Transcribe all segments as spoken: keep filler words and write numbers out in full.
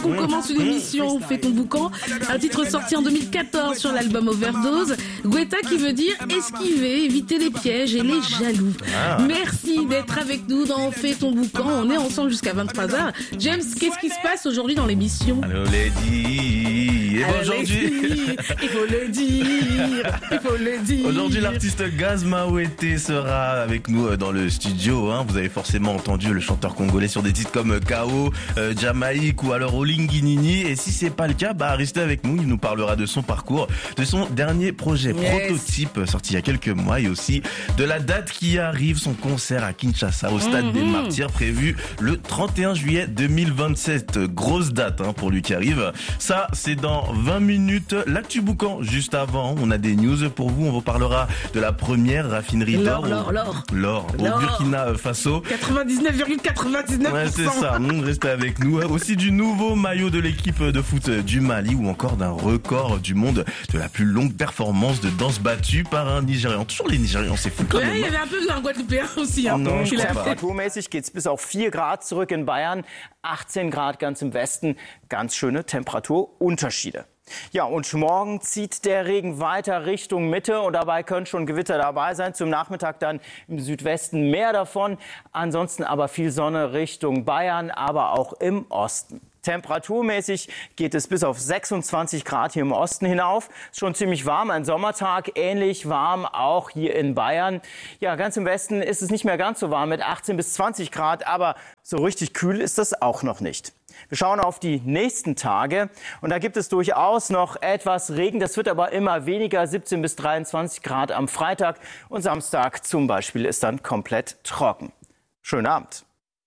On commence une émission, Fais ton boucan, un titre sorti en deux mille quatorze sur l'album Overdose. Guetta qui veut dire esquiver, éviter les pièges et les jaloux. Ah. Merci d'être avec nous dans Fais ton boucan. On est ensemble jusqu'à vingt-trois heures. James, qu'est-ce qui se passe aujourd'hui dans l'émission? Allô Lady. Et Allô, aujourd'hui, Lady. Il faut le dire, il faut le dire. Aujourd'hui, l'artiste Gaz Mawete sera avec nous dans le studio. Hein. Vous avez forcément entendu le chanteur congolais sur des titres comme K O, euh, Jamaïque ou alors Olinginini. Et si c'est pas le cas, bah restez avec nous. Il nous parlera de son parcours, de son dernier projet yes. Prototype sorti il y a quelques mois et aussi de la date qui arrive, son concert à Kinshasa au stade mm-hmm. des Martyrs prévu le trente et un juillet deux mille vingt-sept. Grosse date hein, pour lui qui arrive. Ça, c'est dans vingt minutes. L'actu boucan, juste avant, on a des news pour vous. On vous parlera de la première raffinerie d'or. L'or, l'or, l'or. L'or au Burkina Faso. quatre-vingt-dix-neuf virgule quatre-vingt-dix-neuf pour cent. Ouais, c'est ça. Restez avec nous. Aussi du nouveau maillot de l'équipe de foot du Mali ou encore d'un record du monde de la plus longue performance de danse battue par un Nigérian. Toujours les Nigérians, c'est fou quand ouais, même. Il y avait un peu d'un Guadeloupéen aussi. Hein. Non, je Temperaturmäßig geht es bis auf vier Grad zurück in Bayern, achtzehn Grad ganz im Westen. Ganz schöne Temperaturunterschiede. Ja, und morgen zieht der Regen weiter Richtung Mitte und dabei können schon Gewitter dabei sein. Zum Nachmittag dann im Südwesten mehr davon. Ansonsten aber viel Sonne Richtung Bayern, aber auch im Osten. Temperaturmäßig geht es bis auf sechsundzwanzig Grad hier im Osten hinauf. Ist schon ziemlich warm, ein Sommertag, ähnlich warm auch hier in Bayern. Ja, ganz im Westen ist es nicht mehr ganz so warm mit achtzehn bis zwanzig Grad, aber so richtig kühl ist das auch noch nicht. Wir schauen auf die nächsten Tage und da gibt es durchaus noch etwas Regen. Das wird aber immer weniger, siebzehn bis dreiundzwanzig Grad am Freitag und Samstag zum Beispiel ist dann komplett trocken. Schönen Abend.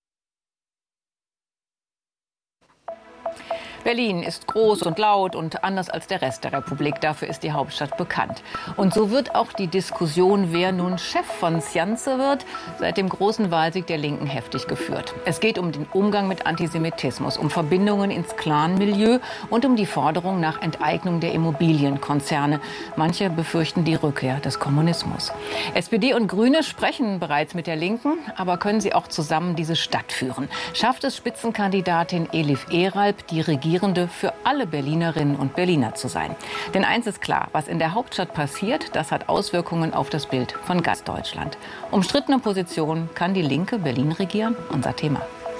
Berlin ist groß und laut und anders als der Rest der Republik. Dafür ist die Hauptstadt bekannt. Und so wird auch die Diskussion, wer nun Chef von Scienze wird, seit dem großen Wahlsieg der Linken heftig geführt. Es geht um den Umgang mit Antisemitismus, um Verbindungen ins Clan-Milieu und um die Forderung nach Enteignung der Immobilienkonzerne. Manche befürchten die Rückkehr des Kommunismus. S P D und Grüne sprechen bereits mit der Linken, aber können sie auch zusammen diese Stadt führen? Schafft es Spitzenkandidatin Elif Eralp, die Regierung für alle Berlinerinnen und Berliner zu sein. Denn eins ist klar, was in der Hauptstadt passiert, das hat Auswirkungen auf das Bild von ganz Deutschland. Umstrittene Position, kann die Linke Berlin regieren? Unser Thema.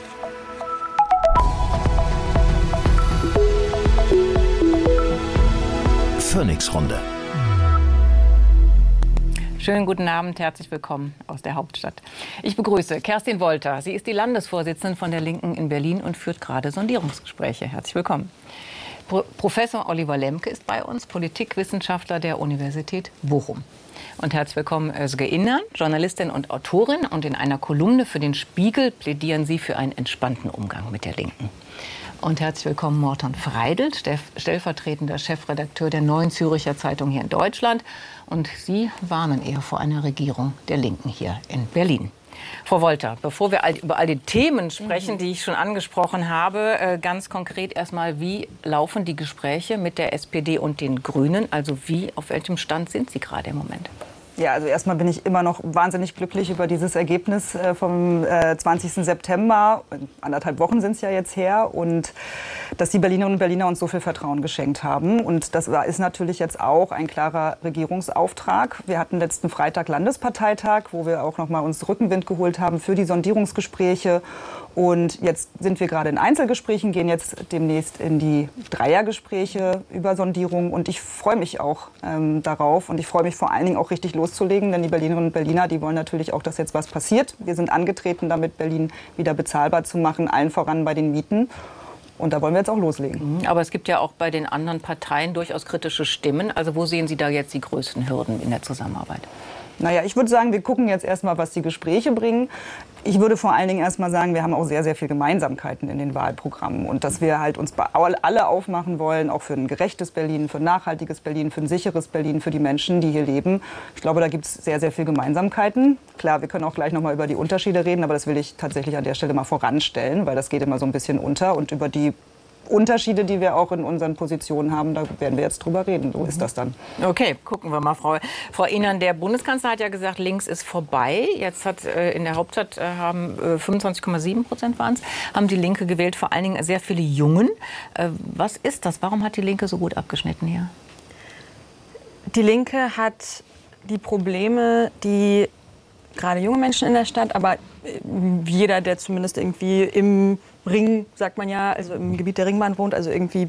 Phoenix-Runde. Schönen guten Abend, herzlich willkommen aus der Hauptstadt. Ich begrüße Kerstin Wolter. Sie ist die Landesvorsitzende von der Linken in Berlin und führt gerade Sondierungsgespräche. Herzlich willkommen. Pro- Professor Oliver Lemke ist bei uns, Politikwissenschaftler der Universität Bochum. Und herzlich willkommen Özge Innern, Journalistin und Autorin. Und in einer Kolumne für den Spiegel plädieren Sie für einen entspannten Umgang mit der Linken. Und herzlich willkommen Morton Freidelt, stellvertretender Chefredakteur der Neuen Zürcher Zeitung hier in Deutschland. Und Sie warnen eher vor einer Regierung der Linken hier in Berlin. Frau Wolter, bevor wir über all die Themen sprechen, die ich schon angesprochen habe, ganz konkret erstmal, wie laufen die Gespräche mit der S P D und den Grünen? Also wie, auf welchem Stand sind Sie gerade im Moment? Ja, also erstmal bin ich immer noch wahnsinnig glücklich über dieses Ergebnis äh, vom äh, zwanzigsten September. Anderthalb Wochen sind es ja jetzt her. Und dass die Berlinerinnen und Berliner uns so viel Vertrauen geschenkt haben. Und das war, ist natürlich jetzt auch ein klarer Regierungsauftrag. Wir hatten letzten Freitag Landesparteitag, wo wir auch noch mal uns Rückenwind geholt haben für die Sondierungsgespräche. Und jetzt sind wir gerade in Einzelgesprächen, gehen jetzt demnächst in die Dreiergespräche über Sondierung. Und ich freue mich auch ähm, darauf. Und ich freue mich vor allen Dingen auch richtig loszulegen. Denn die Berlinerinnen und Berliner, die wollen natürlich auch, dass jetzt was passiert. Wir sind angetreten, damit Berlin wieder bezahlbar zu machen, allen voran bei den Mieten. Und da wollen wir jetzt auch loslegen. Aber es gibt ja auch bei den anderen Parteien durchaus kritische Stimmen. Also wo sehen Sie da jetzt die größten Hürden in der Zusammenarbeit? Naja, ich würde sagen, wir gucken jetzt erstmal, was die Gespräche bringen. Ich würde vor allen Dingen erstmal sagen, wir haben auch sehr, sehr viele Gemeinsamkeiten in den Wahlprogrammen. Und dass wir halt uns alle aufmachen wollen, auch für ein gerechtes Berlin, für ein nachhaltiges Berlin, für ein sicheres Berlin, für die Menschen, die hier leben. Ich glaube, da gibt es sehr, sehr viele Gemeinsamkeiten. Klar, wir können auch gleich noch mal über die Unterschiede reden, aber das will ich tatsächlich an der Stelle mal voranstellen, weil das geht immer so ein bisschen unter. Und über die Unterschiede, die wir auch in unseren Positionen haben, da werden wir jetzt drüber reden. So ist das dann. Okay, gucken wir mal, Frau, Frau Ihnen. Der Bundeskanzler hat ja gesagt, links ist vorbei. Jetzt hat äh, in der Hauptstadt äh, haben äh, fünfundzwanzig Komma sieben Prozent waren es, haben die Linke gewählt, vor allen Dingen sehr viele Jungen. Äh, was ist das? Warum hat die Linke so gut abgeschnitten hier? Die Linke hat die Probleme, die gerade junge Menschen in der Stadt, aber jeder, der zumindest irgendwie im Ring, sagt man ja, also im Gebiet der Ringbahn wohnt, also irgendwie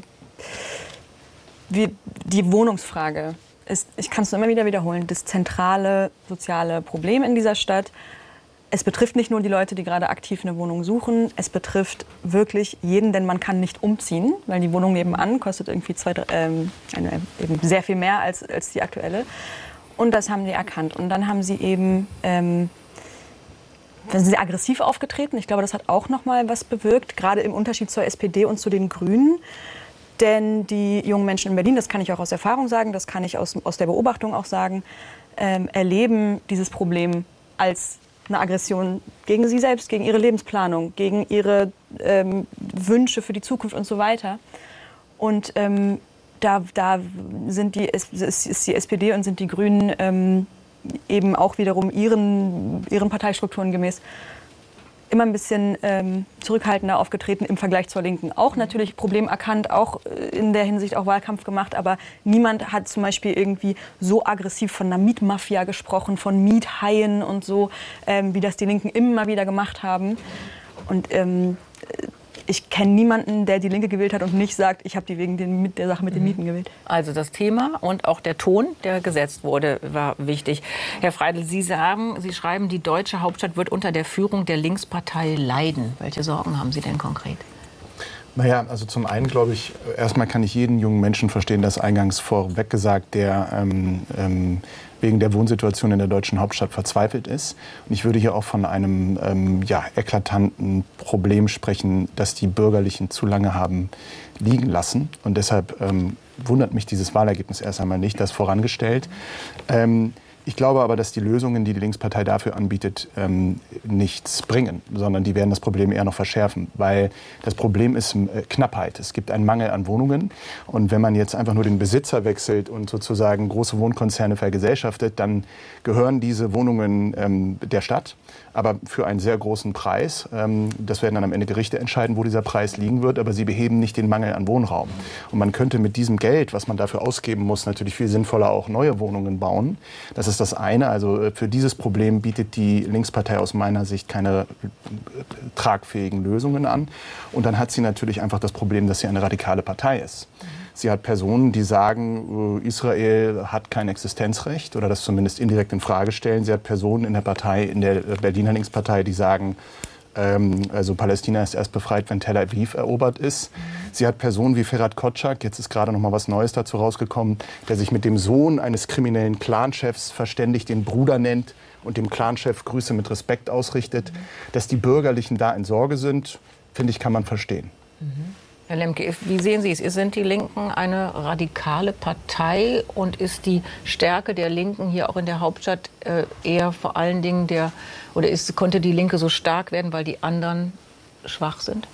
wie die Wohnungsfrage ist, ich kann es nur immer wieder wiederholen, das zentrale soziale Problem in dieser Stadt. Es betrifft nicht nur die Leute, die gerade aktiv eine Wohnung suchen, es betrifft wirklich jeden, denn man kann nicht umziehen, weil die Wohnung nebenan kostet irgendwie zwei, ähm, eben sehr viel mehr als, als die aktuelle. Und das haben sie erkannt. Und dann haben sie eben, ähm, dann sind sie aggressiv aufgetreten. Ich glaube, das hat auch noch mal was bewirkt, gerade im Unterschied zur S P D und zu den Grünen. Denn die jungen Menschen in Berlin, das kann ich auch aus Erfahrung sagen, das kann ich aus, aus der Beobachtung auch sagen, ähm, erleben dieses Problem als eine Aggression gegen sie selbst, gegen ihre Lebensplanung, gegen ihre ähm, Wünsche für die Zukunft und so weiter. Und ähm, Da, da sind die, ist die S P D und sind die Grünen ähm, eben auch wiederum ihren, ihren Parteistrukturen gemäß immer ein bisschen ähm, zurückhaltender aufgetreten im Vergleich zur Linken. Auch natürlich Problem erkannt, auch in der Hinsicht auch Wahlkampf gemacht, aber niemand hat zum Beispiel irgendwie so aggressiv von einer Mietmafia gesprochen, von Miethaien und so, ähm, wie das die Linken immer wieder gemacht haben. Und ähm, ich kenne niemanden, der die Linke gewählt hat und nicht sagt, ich habe die wegen den, der Sache mit den Mieten gewählt. Also das Thema und auch der Ton, der gesetzt wurde, war wichtig. Herr Freidl, Sie sagen, Sie schreiben, die deutsche Hauptstadt wird unter der Führung der Linkspartei leiden. Welche Sorgen haben Sie denn konkret? Naja, also zum einen glaube ich, erstmal kann ich jeden jungen Menschen verstehen, das eingangs vorweg gesagt, der ähm, ähm, wegen der Wohnsituation in der deutschen Hauptstadt verzweifelt ist. Und ich würde hier auch von einem ähm, ja, eklatanten Problem sprechen, das die Bürgerlichen zu lange haben liegen lassen. Und deshalb ähm, wundert mich dieses Wahlergebnis erst einmal nicht, das vorangestellt. Ähm, Ich glaube aber, dass die Lösungen, die die Linkspartei dafür anbietet, ähm, nichts bringen, sondern die werden das Problem eher noch verschärfen. Weil das Problem ist äh, Knappheit. Es gibt einen Mangel an Wohnungen. Und wenn man jetzt einfach nur den Besitzer wechselt und sozusagen große Wohnkonzerne vergesellschaftet, dann gehören diese Wohnungen ähm, der Stadt, aber für einen sehr großen Preis. Ähm, das werden dann am Ende Gerichte entscheiden, wo dieser Preis liegen wird, aber sie beheben nicht den Mangel an Wohnraum. Und man könnte mit diesem Geld, was man dafür ausgeben muss, natürlich viel sinnvoller auch neue Wohnungen bauen. Das ist das eine. Also für dieses Problem bietet die Linkspartei aus meiner Sicht keine tragfähigen Lösungen an. Und dann hat sie natürlich einfach das Problem, dass sie eine radikale Partei ist. Sie hat Personen, die sagen, Israel hat kein Existenzrecht oder das zumindest indirekt in Frage stellen. Sie hat Personen in der Partei, in der Berliner Linkspartei, die sagen, also Palästina ist erst befreit, wenn Tel Aviv erobert ist. Sie hat Personen wie Ferhat Kotschak, jetzt ist gerade noch mal was Neues dazu rausgekommen, der sich mit dem Sohn eines kriminellen Clanchefs verständigt, den Bruder nennt und dem Clanchef Grüße mit Respekt ausrichtet. Dass die Bürgerlichen da in Sorge sind, finde ich, kann man verstehen. Mhm. Herr Lemke, wie sehen Sie es? Sind die Linken eine radikale Partei und ist die Stärke der Linken hier auch in der Hauptstadt äh, eher vor allen Dingen der, oder ist, konnte die Linke so stark werden, weil die anderen schwach sind?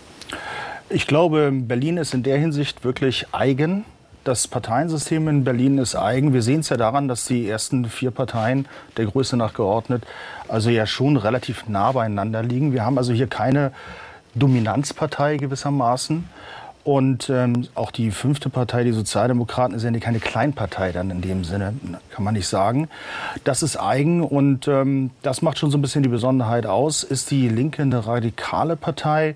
Ich glaube, Berlin ist in der Hinsicht wirklich eigen. Das Parteiensystem in Berlin ist eigen. Wir sehen es ja daran, dass die ersten vier Parteien der Größe nach geordnet also ja schon relativ nah beieinander liegen. Wir haben also hier keine Dominanzpartei gewissermaßen. Und ähm, auch die fünfte Partei, die Sozialdemokraten, ist ja keine Kleinpartei dann in dem Sinne, kann man nicht sagen. Das ist eigen und ähm, das macht schon so ein bisschen die Besonderheit aus. Ist die Linke eine radikale Partei?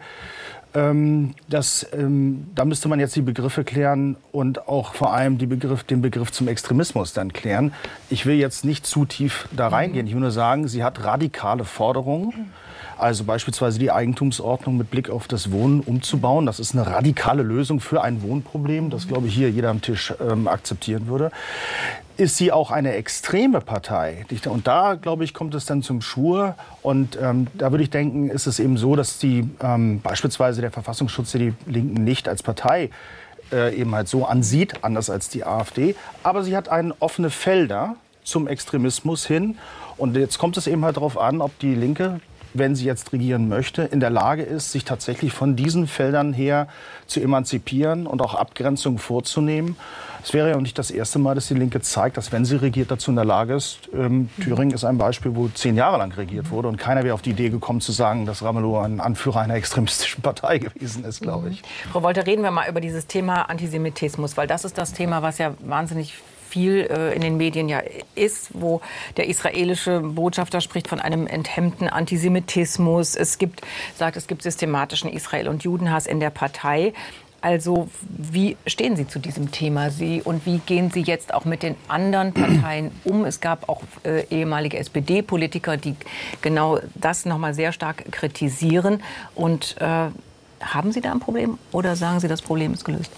Ähm, das, ähm, da müsste man jetzt die Begriffe klären und auch vor allem die Begriff, den Begriff zum Extremismus dann klären. Ich will jetzt nicht zu tief da reingehen. Ich will nur sagen, sie hat radikale Forderungen. Also beispielsweise die Eigentumsordnung mit Blick auf das Wohnen umzubauen. Das ist eine radikale Lösung für ein Wohnproblem, das, glaube ich, hier jeder am Tisch ähm, akzeptieren würde. Ist sie auch eine extreme Partei? Und da, glaube ich, kommt es dann zum Schwur. Und ähm, da würde ich denken, ist es eben so, dass die ähm, beispielsweise der Verfassungsschutz die Linken nicht als Partei äh, eben halt so ansieht, anders als die AfD. Aber sie hat einen offene Felder zum Extremismus hin. Und jetzt kommt es eben halt darauf an, ob die Linke wenn sie jetzt regieren möchte, in der Lage ist, sich tatsächlich von diesen Feldern her zu emanzipieren und auch Abgrenzungen vorzunehmen. Es wäre ja auch nicht das erste Mal, dass die Linke zeigt, dass, wenn sie regiert, dazu in der Lage ist. Ähm, Thüringen ist ein Beispiel, wo zehn Jahre lang regiert wurde und keiner wäre auf die Idee gekommen zu sagen, dass Ramelow ein Anführer einer extremistischen Partei gewesen ist, glaube ich. Frau Wolter, reden wir mal über dieses Thema Antisemitismus, weil das ist das Thema, was ja wahnsinnig viel äh, in den Medien ja ist, wo der israelische Botschafter spricht von einem enthemmten Antisemitismus. Es gibt, sagt, es gibt systematischen Israel- und Judenhass in der Partei. Also wie stehen Sie zu diesem Thema? Sie, und wie gehen Sie jetzt auch mit den anderen Parteien um? Es gab auch äh, ehemalige S P D-Politiker, die genau das noch mal sehr stark kritisieren. Und äh, haben Sie da ein Problem oder sagen Sie, das Problem ist gelöst?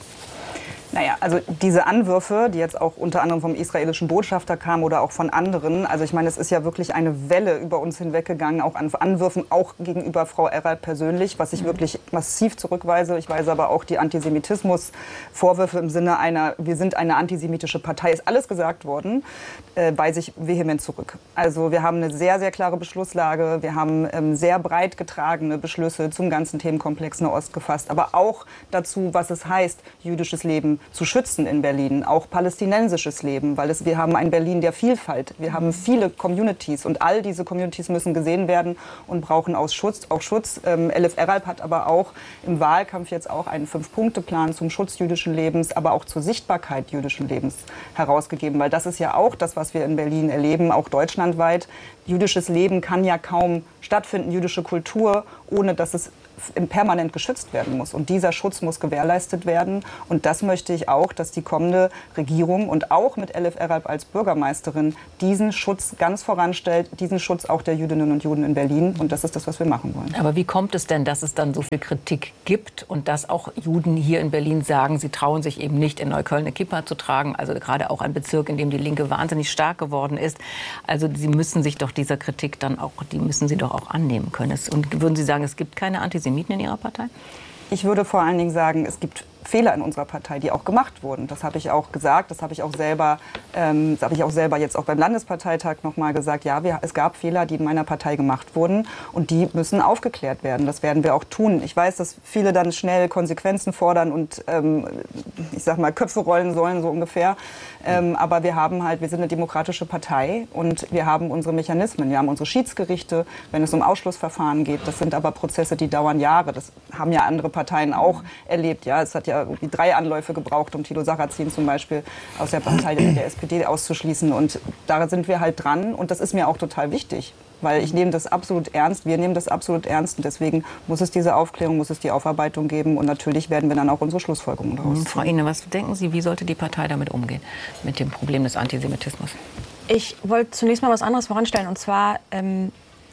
Naja, also diese Anwürfe, die jetzt auch unter anderem vom israelischen Botschafter kamen oder auch von anderen, also ich meine, es ist ja wirklich eine Welle über uns hinweggegangen, auch an Anwürfen, auch gegenüber Frau Erral persönlich, was ich wirklich massiv zurückweise. Ich weise aber auch die Antisemitismus-Vorwürfe im Sinne einer, wir sind eine antisemitische Partei, ist alles gesagt worden, äh, weise ich vehement zurück. Also wir haben eine sehr, sehr klare Beschlusslage, wir haben ähm, sehr breit getragene Beschlüsse zum ganzen Themenkomplex Nahost gefasst, aber auch dazu, was es heißt, jüdisches Leben zu schützen in Berlin, auch palästinensisches Leben, weil es, wir haben ein Berlin der Vielfalt. Wir haben viele Communities und all diese Communities müssen gesehen werden und brauchen auch Schutz. Auch Schutz. Ähm, Elif Eralp hat aber auch im Wahlkampf jetzt auch einen Fünf-Punkte-Plan zum Schutz jüdischen Lebens, aber auch zur Sichtbarkeit jüdischen Lebens herausgegeben, weil das ist ja auch das, was wir in Berlin erleben, auch deutschlandweit. Jüdisches Leben kann ja kaum stattfinden, jüdische Kultur, ohne dass es permanent geschützt werden muss. Und dieser Schutz muss gewährleistet werden. Und das möchte ich auch, dass die kommende Regierung und auch mit Elif Eralp als Bürgermeisterin diesen Schutz ganz voranstellt, diesen Schutz auch der Jüdinnen und Juden in Berlin. Und das ist das, was wir machen wollen. Aber wie kommt es denn, dass es dann so viel Kritik gibt und dass auch Juden hier in Berlin sagen, sie trauen sich eben nicht, in Neukölln eine Kippa zu tragen? Also gerade auch ein Bezirk, in dem die Linke wahnsinnig stark geworden ist. Also sie müssen sich doch dieser Kritik dann auch, die müssen sie doch auch annehmen können. Und würden Sie sagen, es gibt keine Antisemiten in Ihrer Partei? Ich würde vor allen Dingen sagen, es gibt Fehler in unserer Partei, die auch gemacht wurden. Das habe ich auch gesagt, das habe ich auch selber, ähm, das habe ich auch selber jetzt auch beim Landesparteitag noch mal gesagt. Ja, wir, es gab Fehler, die in meiner Partei gemacht wurden und die müssen aufgeklärt werden. Das werden wir auch tun. Ich weiß, dass viele dann schnell Konsequenzen fordern und ähm, ich sag mal Köpfe rollen sollen so ungefähr. Ähm, aber wir haben halt, wir sind eine demokratische Partei und wir haben unsere Mechanismen. Wir haben unsere Schiedsgerichte, wenn es um Ausschlussverfahren geht. Das sind aber Prozesse, die dauern Jahre. Das haben ja andere Parteien auch erlebt. Ja, es hat ja irgendwie drei Anläufe gebraucht, um Thilo Sarrazin zum Beispiel aus der Partei der S P D auszuschließen. Und da sind wir halt dran. Und das ist mir auch total wichtig, weil ich nehme das absolut ernst. Wir nehmen das absolut ernst. Und deswegen muss es diese Aufklärung, muss es die Aufarbeitung geben. Und natürlich werden wir dann auch unsere Schlussfolgerungen daraus ziehen. Frau Ihne, was denken Sie, wie sollte die Partei damit umgehen, mit dem Problem des Antisemitismus? Ich wollte zunächst mal was anderes voranstellen. Und zwar, ähm,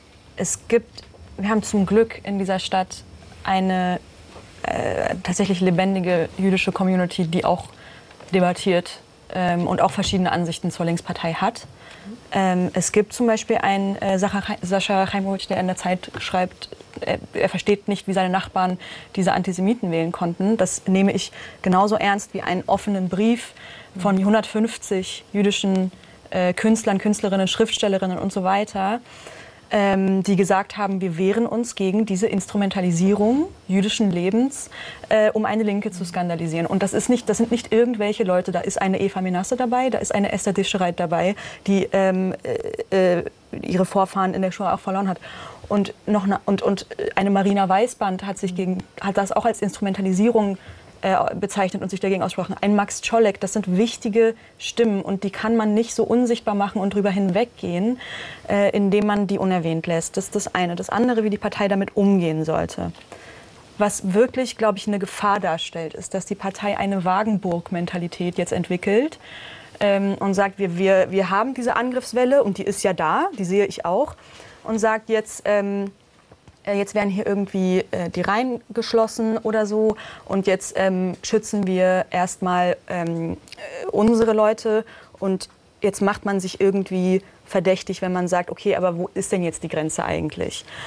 es gibt, wir haben zum Glück in dieser Stadt eine äh, tatsächlich lebendige jüdische Community, die auch debattiert ähm, und auch verschiedene Ansichten zur Linkspartei hat. Ähm, es gibt zum Beispiel einen äh, Sascha Chaimowitsch, der in der Zeit schreibt, er, er versteht nicht, wie seine Nachbarn diese Antisemiten wählen konnten. Das nehme ich genauso ernst wie einen offenen Brief von hundertfünfzig jüdischen äh, Künstlern, Künstlerinnen, Schriftstellerinnen und so weiter, ähm, die gesagt haben, wir wehren uns gegen diese Instrumentalisierung jüdischen Lebens, äh, um eine Linke zu skandalisieren. Und das ist nicht, das sind nicht irgendwelche Leute. Da ist eine Eva Menasse dabei, da ist eine Esther Dischereit dabei, die ähm, äh, ihre Vorfahren in der Shoah auch verloren hat. Und noch eine, und, und eine Marina Weißband hat sich gegen, hat das auch als Instrumentalisierung bezeichnet und sich dagegen ausgesprochen. Ein Max Czolek, das sind wichtige Stimmen und die kann man nicht so unsichtbar machen und drüber hinweggehen, äh, indem man die unerwähnt lässt. Das ist das eine. Das andere, wie die Partei damit umgehen sollte. Was wirklich, glaube ich, eine Gefahr darstellt, ist, dass die Partei eine Wagenburg-Mentalität jetzt entwickelt ähm, und sagt, wir, wir, wir haben diese Angriffswelle und die ist ja da, die sehe ich auch, und sagt jetzt, ähm, jetzt werden hier irgendwie äh, die Reihen geschlossen oder so und jetzt ähm, schützen wir erstmal ähm, unsere Leute und jetzt macht man sich irgendwie verdächtig, wenn man sagt, okay, aber wo ist denn jetzt die Grenze eigentlich?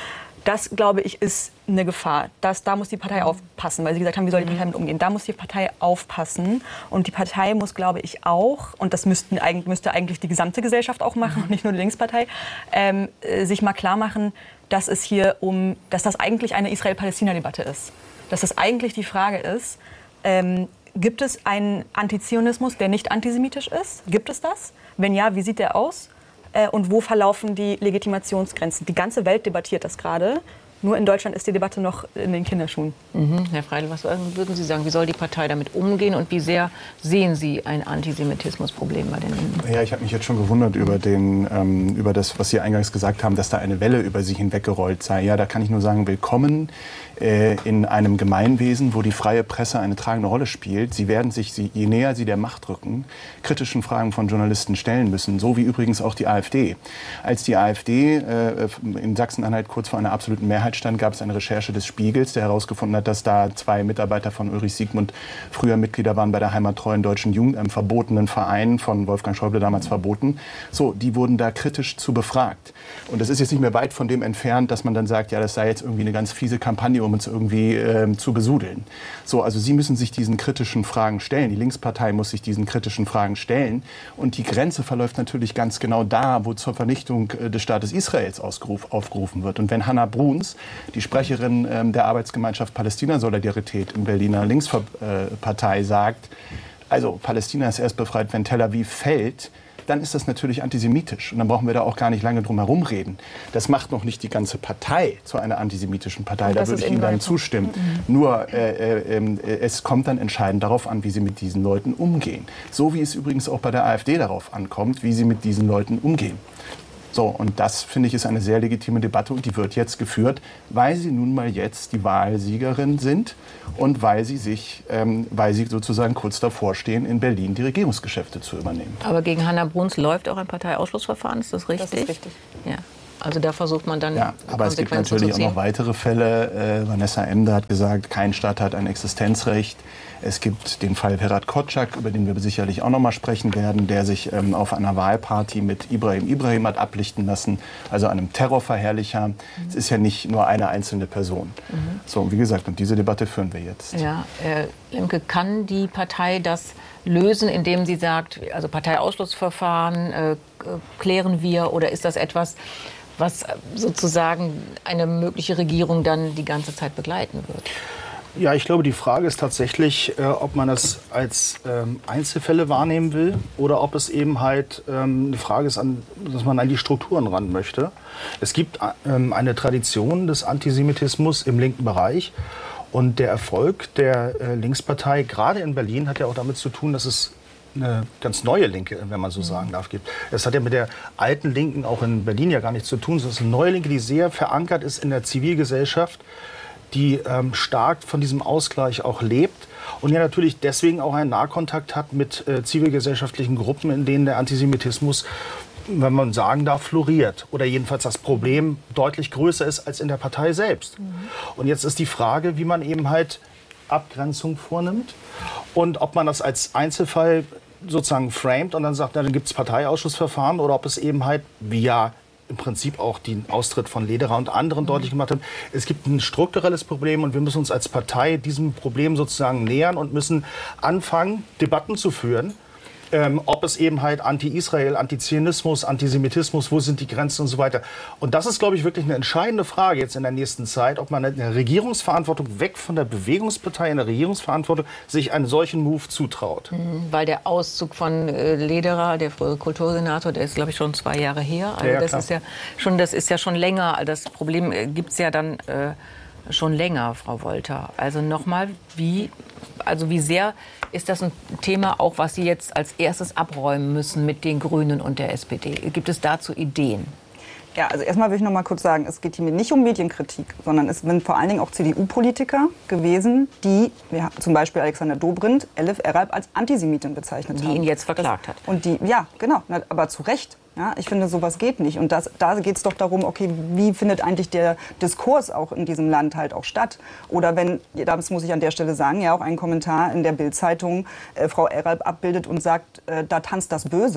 das, glaube ich, ist eine Gefahr. Das, da muss die Partei aufpassen, weil Sie gesagt haben, wie soll die Partei damit umgehen? Da muss die Partei aufpassen. Und die Partei muss, glaube ich, auch, und das müssten, müsste eigentlich die gesamte Gesellschaft auch machen, und nicht nur die Linkspartei, ähm, sich mal klar machen, dass es hier um, dass das eigentlich eine Israel-Palästina-Debatte ist. Dass das eigentlich die Frage ist, ähm, gibt es einen Antizionismus, der nicht antisemitisch ist? Gibt es das? Wenn ja, wie sieht der aus? Äh, und wo verlaufen die Legitimationsgrenzen? Die ganze Welt debattiert das gerade. Nur in Deutschland ist die Debatte noch in den Kinderschuhen. Mhm. Herr Freidl, was würden Sie sagen? Wie soll die Partei damit umgehen und wie sehr sehen Sie ein Antisemitismusproblem bei den Linken? Ja, ich habe mich jetzt schon gewundert über, den, ähm, über das, was Sie eingangs gesagt haben, dass da eine Welle über Sie hinweggerollt sei. Ja, da kann ich nur sagen, willkommen äh, in einem Gemeinwesen, wo die freie Presse eine tragende Rolle spielt. Sie werden sich, sie, je näher Sie der Macht rücken, kritischen Fragen von Journalisten stellen müssen, so wie übrigens auch die AfD. Als die AfD äh, in Sachsen-Anhalt kurz vor einer absoluten Mehrheit stand, gab es eine Recherche des Spiegels, der herausgefunden hat, dass da zwei Mitarbeiter von Ulrich Siegmund früher Mitglieder waren bei der heimattreuen deutschen Jugend, einem verbotenen Verein von Wolfgang Schäuble, damals verboten. So, die wurden da kritisch zu befragt. Und das ist jetzt nicht mehr weit von dem entfernt, dass man dann sagt, ja, das sei jetzt irgendwie eine ganz fiese Kampagne, um uns irgendwie ähm, zu besudeln. So, also Sie müssen sich diesen kritischen Fragen stellen. Die Linkspartei muss sich diesen kritischen Fragen stellen. Und die Grenze verläuft natürlich ganz genau da, wo zur Vernichtung äh, des Staates Israels ausgeruf, aufgerufen wird. Und wenn Hannah Bruns, die Sprecherin ähm, der Arbeitsgemeinschaft Palästina-Solidarität im Berliner Linkspartei, sagt, also Palästina ist erst befreit, wenn Tel Aviv fällt, dann ist das natürlich antisemitisch. Und dann brauchen wir da auch gar nicht lange drum herum reden. Das macht noch nicht die ganze Partei zu einer antisemitischen Partei. Da würde ich Ihnen dann zustimmen. Mhm. Nur äh, äh, äh, es kommt dann entscheidend darauf an, wie Sie mit diesen Leuten umgehen. So wie es übrigens auch bei der AfD darauf ankommt, wie Sie mit diesen Leuten umgehen. So, und das, finde ich, ist eine sehr legitime Debatte und die wird jetzt geführt, weil sie nun mal jetzt die Wahlsiegerin sind und weil sie sich, ähm, weil sie sozusagen kurz davor stehen, in Berlin die Regierungsgeschäfte zu übernehmen. Aber gegen Hannah Bruns läuft auch ein Parteiausschlussverfahren, ist das richtig? Das ist richtig. Ja. Also da versucht man dann ja, aber es gibt natürlich auch noch weitere Fälle. Äh, Vanessa Emder hat gesagt, kein Staat hat ein Existenzrecht. Es gibt den Fall Ferhat Kotschak, über den wir sicherlich auch noch mal sprechen werden, der sich ähm, auf einer Wahlparty mit Ibrahim Ibrahim hat ablichten lassen, also einem Terrorverherrlicher. Mhm. Es ist ja nicht nur eine einzelne Person. Mhm. So, wie gesagt, und diese Debatte führen wir jetzt. Ja, äh, Lemke, kann die Partei das lösen, indem sie sagt, also Parteiausschlussverfahren äh, klären wir, oder ist das etwas, was sozusagen eine mögliche Regierung dann die ganze Zeit begleiten wird? Ja, ich glaube, die Frage ist tatsächlich, äh, ob man das als ähm, Einzelfälle wahrnehmen will oder ob es eben halt ähm, eine Frage ist, an, dass man an die Strukturen ran möchte. Es gibt ähm, eine Tradition des Antisemitismus im linken Bereich. Und der Erfolg der äh, Linkspartei, gerade in Berlin, hat ja auch damit zu tun, dass es eine ganz neue Linke, wenn man so sagen darf, gibt. Es hat ja mit der alten Linken auch in Berlin ja gar nichts zu tun. Es ist eine neue Linke, die sehr verankert ist in der Zivilgesellschaft, die ähm, stark von diesem Ausgleich auch lebt und ja natürlich deswegen auch einen Nahkontakt hat mit äh, zivilgesellschaftlichen Gruppen, in denen der Antisemitismus, wenn man sagen darf, floriert. Oder jedenfalls das Problem deutlich größer ist als in der Partei selbst. Mhm. Und jetzt ist die Frage, wie man eben halt Abgrenzung vornimmt und ob man das als Einzelfall sozusagen framet und dann sagt, na, dann gibt es Parteiausschussverfahren, oder ob es eben halt, wie ja im Prinzip auch den Austritt von Lederer und anderen deutlich gemacht hat, es gibt ein strukturelles Problem und wir müssen uns als Partei diesem Problem sozusagen nähern und müssen anfangen, Debatten zu führen, ähm, ob es eben halt Anti-Israel, Antizionismus, Antisemitismus, wo sind die Grenzen und so weiter. Und das ist, glaube ich, wirklich eine entscheidende Frage jetzt in der nächsten Zeit, ob man in der Regierungsverantwortung, weg von der Bewegungspartei in der Regierungsverantwortung, sich einen solchen Move zutraut. Mhm, weil der Auszug von äh, Lederer, der frühere Kultursenator, der ist, glaube ich, schon zwei Jahre her. Also ja, das, klar. ist ja schon, das ist ja schon länger. Das Problem äh, gibt es ja dann äh, schon länger, Frau Wolter. Also nochmal, wie, also wie sehr ist das ein Thema auch, was Sie jetzt als erstes abräumen müssen mit den Grünen und der S P D? Gibt es dazu Ideen? Ja, also erstmal will ich noch mal kurz sagen, es geht hier nicht um Medienkritik, sondern es sind vor allen Dingen auch C D U-Politiker gewesen, die, ja, zum Beispiel Alexander Dobrindt, Elif Eralp als Antisemitin bezeichnet die haben. Die ihn jetzt verklagt das, hat. Und die, ja, genau, aber zu Recht. Ja, ich finde, sowas geht nicht. Und das, da geht es doch darum, okay, wie findet eigentlich der Diskurs auch in diesem Land halt auch statt? Oder wenn, das muss ich an der Stelle sagen, ja auch ein Kommentar in der Bild-Zeitung äh, Frau Eralp abbildet und sagt, äh, da tanzt das Böse.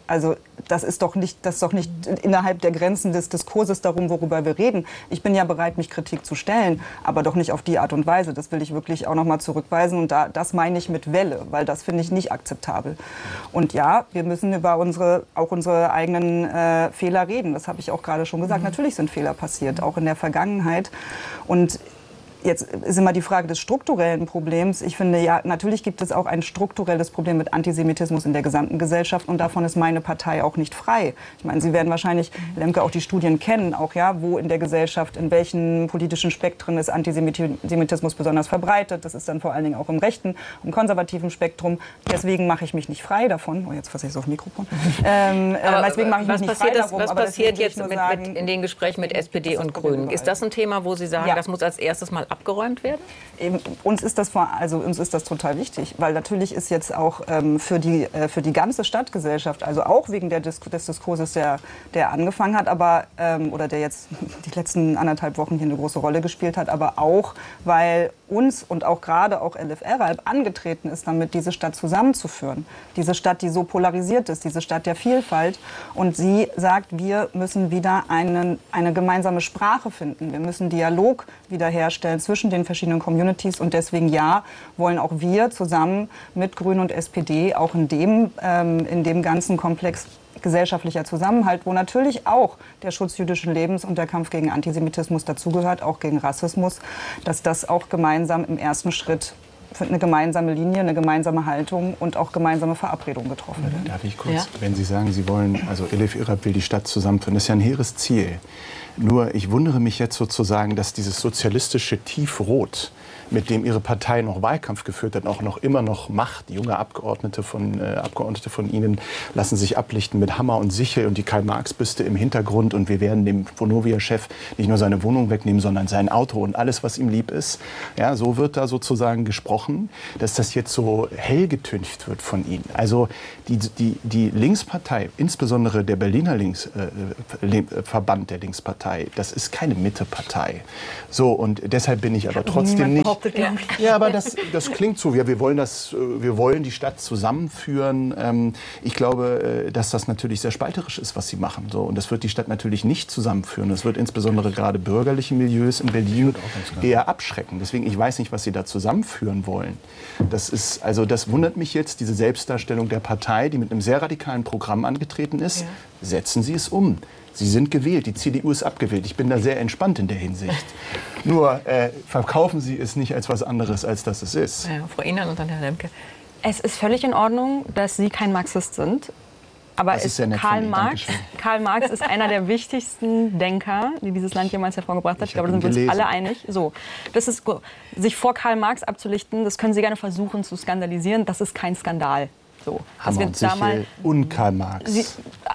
Also das ist doch nicht, das ist doch nicht innerhalb der Grenzen des Diskurses darum, worüber wir reden. Ich bin ja bereit, mich Kritik zu stellen, aber doch nicht auf die Art und Weise. Das will ich wirklich auch noch mal zurückweisen. Und da, das meine ich mit Welle, weil das finde ich nicht akzeptabel. Und ja, wir müssen über unsere, auch unsere eigenen äh, Fehler reden. Das habe ich auch gerade schon gesagt. Mhm. Natürlich sind Fehler passiert, auch in der Vergangenheit. Und jetzt ist immer die Frage des strukturellen Problems. Ich finde, ja, natürlich gibt es auch ein strukturelles Problem mit Antisemitismus in der gesamten Gesellschaft und davon ist meine Partei auch nicht frei. Ich meine, Sie werden wahrscheinlich, Lemke, auch die Studien kennen, auch ja, wo in der Gesellschaft, in welchen politischen Spektren ist Antisemitismus besonders verbreitet. Das ist dann vor allen Dingen auch im rechten, im konservativen Spektrum. Deswegen mache ich mich nicht frei davon. Oh, jetzt fasse ich es aufs Mikrofon. Ähm, aber, deswegen mache ich mich nicht frei das, davon. Was aber passiert jetzt mit, sagen, mit in den Gesprächen mit S P D und Grünen? Ist das ein Thema, wo Sie sagen, ja. das muss als erstes mal abgeräumt werden? Eben, uns ist das vor, also uns ist das total wichtig, weil natürlich ist jetzt auch ähm, für die äh, für die ganze Stadtgesellschaft, also auch wegen der Dis des Diskurses, der der angefangen hat, aber ähm, oder der jetzt die letzten anderthalb Wochen hier eine große Rolle gespielt hat, aber auch weil uns und auch gerade auch Elif Eralp angetreten ist, damit diese Stadt zusammenzuführen, diese Stadt, die so polarisiert ist, diese Stadt der Vielfalt, und sie sagt, wir müssen wieder einen, eine gemeinsame Sprache finden, wir müssen Dialog wiederherstellen zwischen den verschiedenen Communities und deswegen ja, wollen auch wir zusammen mit Grünen und S P D auch in dem, ähm, in dem ganzen Komplex gesellschaftlicher Zusammenhalt, wo natürlich auch der Schutz jüdischen Lebens und der Kampf gegen Antisemitismus dazugehört, auch gegen Rassismus, dass das auch gemeinsam im ersten Schritt für eine gemeinsame Linie, eine gemeinsame Haltung und auch gemeinsame Verabredungen getroffen werden. Darf ich kurz, ja? Wenn Sie sagen, Sie wollen, also Elif Eralp will die Stadt zusammenführen, das ist ja ein hehres Ziel. Nur ich wundere mich jetzt sozusagen, dass dieses sozialistische Tiefrot, mit dem Ihre Partei noch Wahlkampf geführt hat, auch noch immer noch macht. Junge Abgeordnete von, äh, Abgeordnete von Ihnen lassen sich ablichten mit Hammer und Sichel und die Karl-Marx-Büste im Hintergrund. Und wir werden dem Vonovia-Chef nicht nur seine Wohnung wegnehmen, sondern sein Auto und alles, was ihm lieb ist. Ja, so wird da sozusagen gesprochen, dass das jetzt so hell getüncht wird von Ihnen. Also die, die, die Linkspartei, insbesondere der Berliner Links, äh, Verband der Linkspartei, das ist keine Mittepartei. So, und deshalb bin ich aber trotzdem nicht... Ja, aber das, das klingt so. Wir, wir, wollen das, wir wollen die Stadt zusammenführen. Ich glaube, dass das natürlich sehr spalterisch ist, was Sie machen. So, und das wird die Stadt natürlich nicht zusammenführen. Das wird insbesondere gerade bürgerliche Milieus in Berlin eher abschrecken. Deswegen, ich weiß nicht, was Sie da zusammenführen wollen. Das ist, also das wundert mich jetzt, diese Selbstdarstellung der Partei, die mit einem sehr radikalen Programm angetreten ist. Ja. Setzen Sie es um. Sie sind gewählt, die C D U ist abgewählt. Ich bin da sehr entspannt in der Hinsicht. Nur äh, verkaufen Sie es nicht als was anderes, als das es ist. Ja, Frau Ihnen und dann Herr Lemke. Es ist völlig in Ordnung, dass Sie kein Marxist sind. Aber es, Karl, Marx, Karl Marx ist einer der wichtigsten Denker, die dieses Land jemals hervorgebracht hat. Ich, ich glaube, da sind wir uns alle einig. So, das ist, sich vor Karl Marx abzulichten, das können Sie gerne versuchen zu skandalisieren. Das ist kein Skandal. So, Hammer und Sichel und Karl Marx, Sie,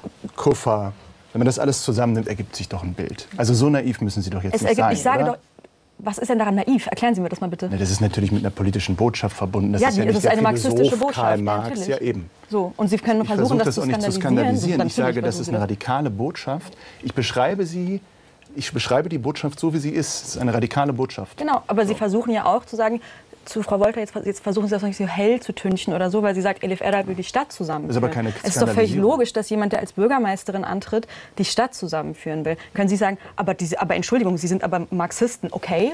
Kuffer. Wenn man das alles zusammennimmt, ergibt sich doch ein Bild. Also so naiv müssen Sie doch jetzt es nicht ergibt, sein, Ich sage oder? doch, was ist denn daran naiv? Erklären Sie mir das mal bitte. Na, das ist natürlich mit einer politischen Botschaft verbunden. Das ja, ist ja die, nicht das ist der eine marxistische Philosoph Botschaft. Karl Marx, ja, ja eben. So, und Sie können versuchen, ich das, das auch zu nicht zu skandalisieren. Ich sage, das ist eine radikale Botschaft. Ich beschreibe sie, ich beschreibe die Botschaft so, wie sie ist. Es ist eine radikale Botschaft. Genau, aber so. Sie versuchen ja auch zu sagen, zu Frau Wolter, jetzt, jetzt versuchen Sie das nicht so hell zu tünchen oder so, weil sie sagt, Elif Eralp will die Stadt zusammenführen. Das ist aber keine Es ist doch völlig logisch, dass jemand, der als Bürgermeisterin antritt, die Stadt zusammenführen will. Können Sie sagen, aber, diese, aber Entschuldigung, Sie sind aber Marxisten, okay?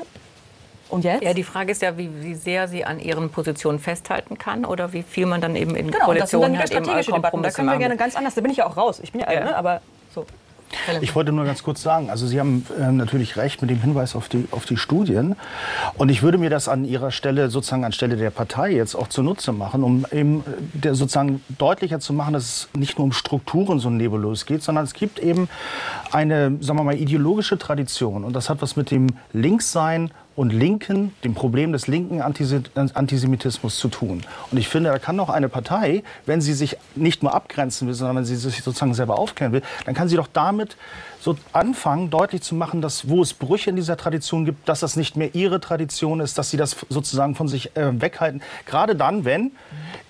Und jetzt? Ja, die Frage ist ja, wie, wie sehr sie an ihren Positionen festhalten kann oder wie viel man dann eben in genau, Koalitionen das sind dann halt strategische Debatten. Da können wir gerne ganz anders. Da bin ich ja auch raus. Ich bin ja, ja. Ne, aber so. Ich wollte nur ganz kurz sagen, also Sie haben äh, natürlich recht mit dem Hinweis auf die, auf die Studien. Und ich würde mir das an Ihrer Stelle, sozusagen anstelle der Partei jetzt auch zunutze machen, um eben der, sozusagen deutlicher zu machen, dass es nicht nur um Strukturen so nebulös geht, sondern es gibt eben eine, sagen wir mal, ideologische Tradition. Und das hat was mit dem Linkssein und Linken, dem Problem des linken Antisemitismus zu tun. Und ich finde, da kann auch eine Partei, wenn sie sich nicht nur abgrenzen will, sondern wenn sie sich sozusagen selber aufklären will, dann kann sie doch damit so anfangen, deutlich zu machen, dass wo es Brüche in dieser Tradition gibt, dass das nicht mehr ihre Tradition ist, dass sie das sozusagen von sich äh, weghalten. Gerade dann, wenn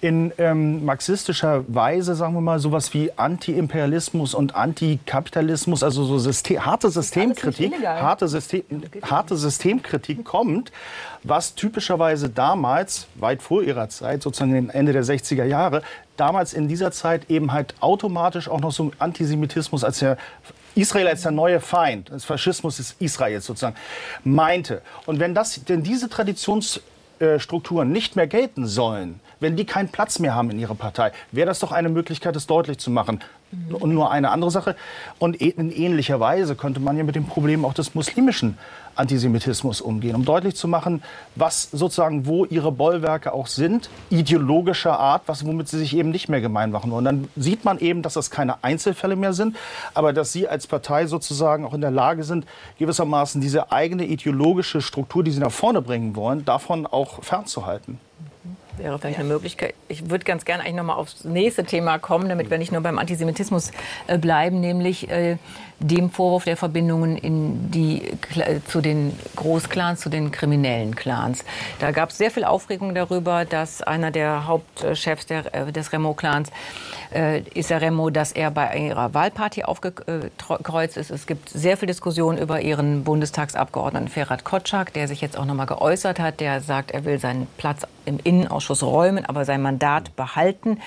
in ähm, marxistischer Weise, sagen wir mal, sowas wie Anti-Imperialismus und Antikapitalismus, also so System, harte Systemkritik, harte, System, harte Systemkritik kommt, was typischerweise damals, weit vor ihrer Zeit, sozusagen Ende der sechziger Jahre, damals in dieser Zeit eben halt automatisch auch noch so Antisemitismus als der Israel als der neue Feind, das Faschismus des Israels sozusagen, meinte. Und wenn das, denn diese Traditionsstrukturen nicht mehr gelten sollen, wenn die keinen Platz mehr haben in ihrer Partei, wäre das doch eine Möglichkeit, das deutlich zu machen. Und nur eine andere Sache. Und in ähnlicher Weise könnte man ja mit dem Problem auch des muslimischen Antisemitismus umgehen, um deutlich zu machen, was sozusagen, wo ihre Bollwerke auch sind, ideologischer Art, was, womit sie sich eben nicht mehr gemein machen wollen. Dann sieht man eben, dass das keine Einzelfälle mehr sind, aber dass sie als Partei sozusagen auch in der Lage sind, gewissermaßen diese eigene ideologische Struktur, die sie nach vorne bringen wollen, davon auch fernzuhalten. Wäre vielleicht eine Möglichkeit. Ich würde ganz gerne eigentlich noch mal aufs nächste Thema kommen, damit wir nicht nur beim Antisemitismus äh, bleiben, nämlich äh, dem Vorwurf der Verbindungen in die, äh, zu den Großclans, zu den kriminellen Clans. Da gab es sehr viel Aufregung darüber, dass einer der Hauptchefs der, äh, des Remo-Clans, äh, Issa Remo, dass er bei ihrer Wahlparty aufgekreuzt ist. Es gibt sehr viel Diskussion über ihren Bundestagsabgeordneten Ferhat Kotschak, der sich jetzt auch noch mal geäußert hat. Der sagt, er will seinen Platz im Innenausschuss räumen, aber sein Mandat behalten.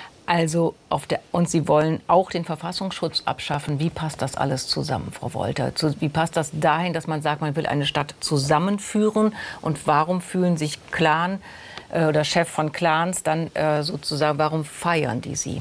Also auf der, und Sie wollen auch den Verfassungsschutz abschaffen. Wie passt das alles zusammen, Frau Wolter? Zu, wie passt das dahin, dass man sagt, man will eine Stadt zusammenführen? Und warum fühlen sich Clan äh, oder Chef von Clans dann äh, sozusagen, warum feiern die Sie?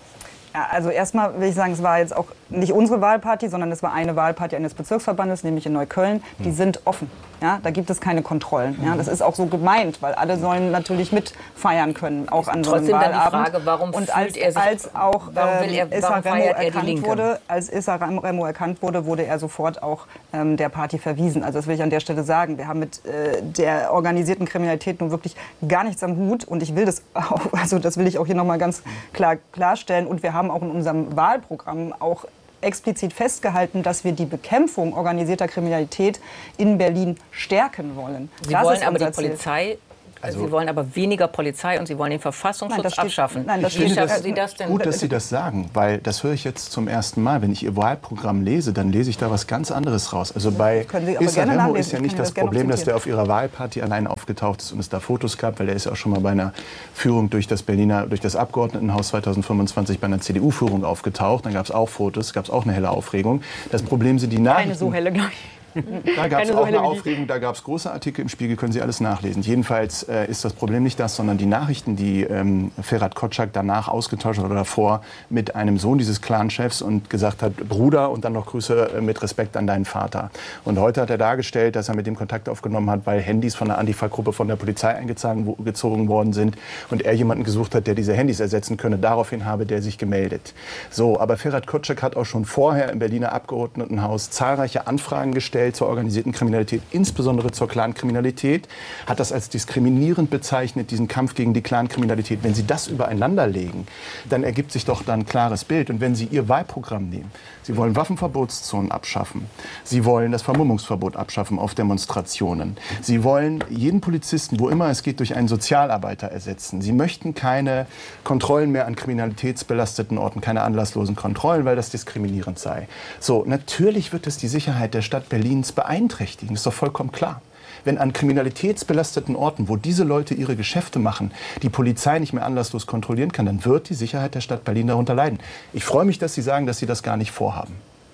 Ja, also erstmal will ich sagen, es war jetzt auch nicht unsere Wahlparty, sondern es war eine Wahlparty eines Bezirksverbandes, nämlich in Neukölln. Die sind offen. Ja, da gibt es keine Kontrollen. Ja, das ist auch so gemeint, weil alle sollen natürlich mitfeiern können, auch an so einem Trotzdem Wahlabend. Dann die Frage, warum und als, er sich, als auch warum will er, äh, Issa warum Remo feiert er die erkannt Linke? wurde, als Issa Remo erkannt wurde, wurde er sofort auch ähm, der Party verwiesen. Also das will ich an der Stelle sagen. Wir haben mit äh, der organisierten Kriminalität nun wirklich gar nichts am Hut und ich will das auch, also das will ich auch hier noch mal ganz klar klarstellen. Und wir haben auch in unserem Wahlprogramm auch explizit festgehalten, dass wir die Bekämpfung organisierter Kriminalität in Berlin stärken wollen. Sie das wollen ist aber die unser Ziel. Polizei, Also, Sie wollen aber weniger Polizei und Sie wollen den Verfassungsschutz Nein, das steht- abschaffen. nein, das Wie steht- schaffen das- Sie das denn? gut, dass Sie das sagen, weil das höre ich jetzt zum ersten Mal. Wenn ich Ihr Wahlprogramm lese, dann lese ich da was ganz anderes raus. Also bei können Sie aber Issa gerne Remo nachlesen. ist ja Ich nicht kann das das gerne Problem, dass zitieren. der auf Ihrer Wahlparty allein aufgetaucht ist und es da Fotos gab, weil er ist ja auch schon mal bei einer Führung durch das Berliner, durch das Abgeordnetenhaus zweitausendfünfundzwanzig bei einer C D U-Führung aufgetaucht. Dann gab es auch Fotos, gab es auch eine helle Aufregung. Das Problem sind die Nachrichten. Keine so helle, glaube ich. Da gab es Keine auch so helle eine wie die. Aufregung, da gab es große Artikel im Spiegel, können Sie alles nachlesen. Jedenfalls äh, ist das Problem nicht das, sondern die Nachrichten, die ähm, Ferhat Kotschak danach ausgetauscht hat oder davor mit einem Sohn dieses Clanchefs und gesagt hat, Bruder und dann noch Grüße äh, mit Respekt an deinen Vater. Und heute hat er dargestellt, dass er mit dem Kontakt aufgenommen hat, weil Handys von der Antifa-Gruppe von der Polizei eingezogen wo, gezogen worden sind und er jemanden gesucht hat, der diese Handys ersetzen könne. Daraufhin habe der sich gemeldet. So, aber Ferhat Kotschak hat auch schon vorher im Berliner Abgeordnetenhaus zahlreiche Anfragen gestellt zur organisierten Kriminalität, insbesondere zur Clankriminalität, hat das als diskriminierend bezeichnet, diesen Kampf gegen die Clankriminalität. Wenn Sie das übereinander legen, dann ergibt sich doch dann ein klares Bild. Und wenn Sie Ihr Wahlprogramm nehmen, Sie wollen Waffenverbotszonen abschaffen, Sie wollen das Vermummungsverbot abschaffen auf Demonstrationen, Sie wollen jeden Polizisten, wo immer es geht, durch einen Sozialarbeiter ersetzen, Sie möchten keine Kontrollen mehr an kriminalitätsbelasteten Orten, keine anlasslosen Kontrollen, weil das diskriminierend sei. So, natürlich wird es die Sicherheit der Stadt Berlins beeinträchtigen, ist doch vollkommen klar. Wenn an kriminalitätsbelasteten Orten, wo diese Leute ihre Geschäfte machen, die Polizei nicht mehr anlasslos kontrollieren kann, dann wird die Sicherheit der Stadt Berlin darunter leiden. Ich freue mich, dass Sie sagen, dass Sie das gar nicht vorhaben.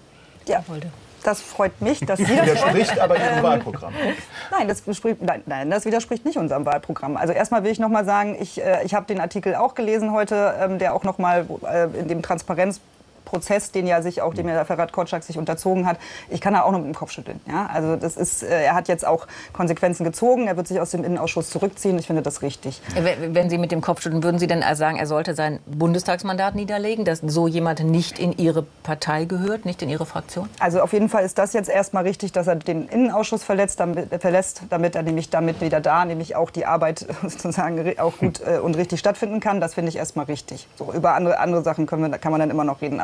Ja, das freut mich, dass Sie Das das widerspricht aber Ihrem Wahlprogramm. Nein, das widerspricht, nein, nein, das widerspricht nicht unserem Wahlprogramm. Also erstmal will ich noch mal sagen, ich, äh, ich habe den Artikel auch gelesen heute, ähm, der auch noch mal äh, in dem Transparenz Prozess, den ja sich auch, dem ja Ferhat Kotschak sich unterzogen hat, ich kann da auch nur mit dem Kopf schütteln. Ja? Also das ist, äh, er hat jetzt auch Konsequenzen gezogen, er wird sich aus dem Innenausschuss zurückziehen. Ich finde das richtig. Wenn Sie mit dem Kopf schütteln, würden Sie dann sagen, er sollte sein Bundestagsmandat niederlegen, dass so jemand nicht in Ihre Partei gehört, nicht in Ihre Fraktion? Also auf jeden Fall ist das jetzt erstmal richtig, dass er den Innenausschuss verletzt, damit, äh, verlässt, damit er nämlich damit wieder da, nämlich auch die Arbeit sozusagen auch gut äh, und richtig stattfinden kann. Das finde ich erstmal richtig. So, über andere, andere Sachen können wir, kann man dann immer noch reden. Aber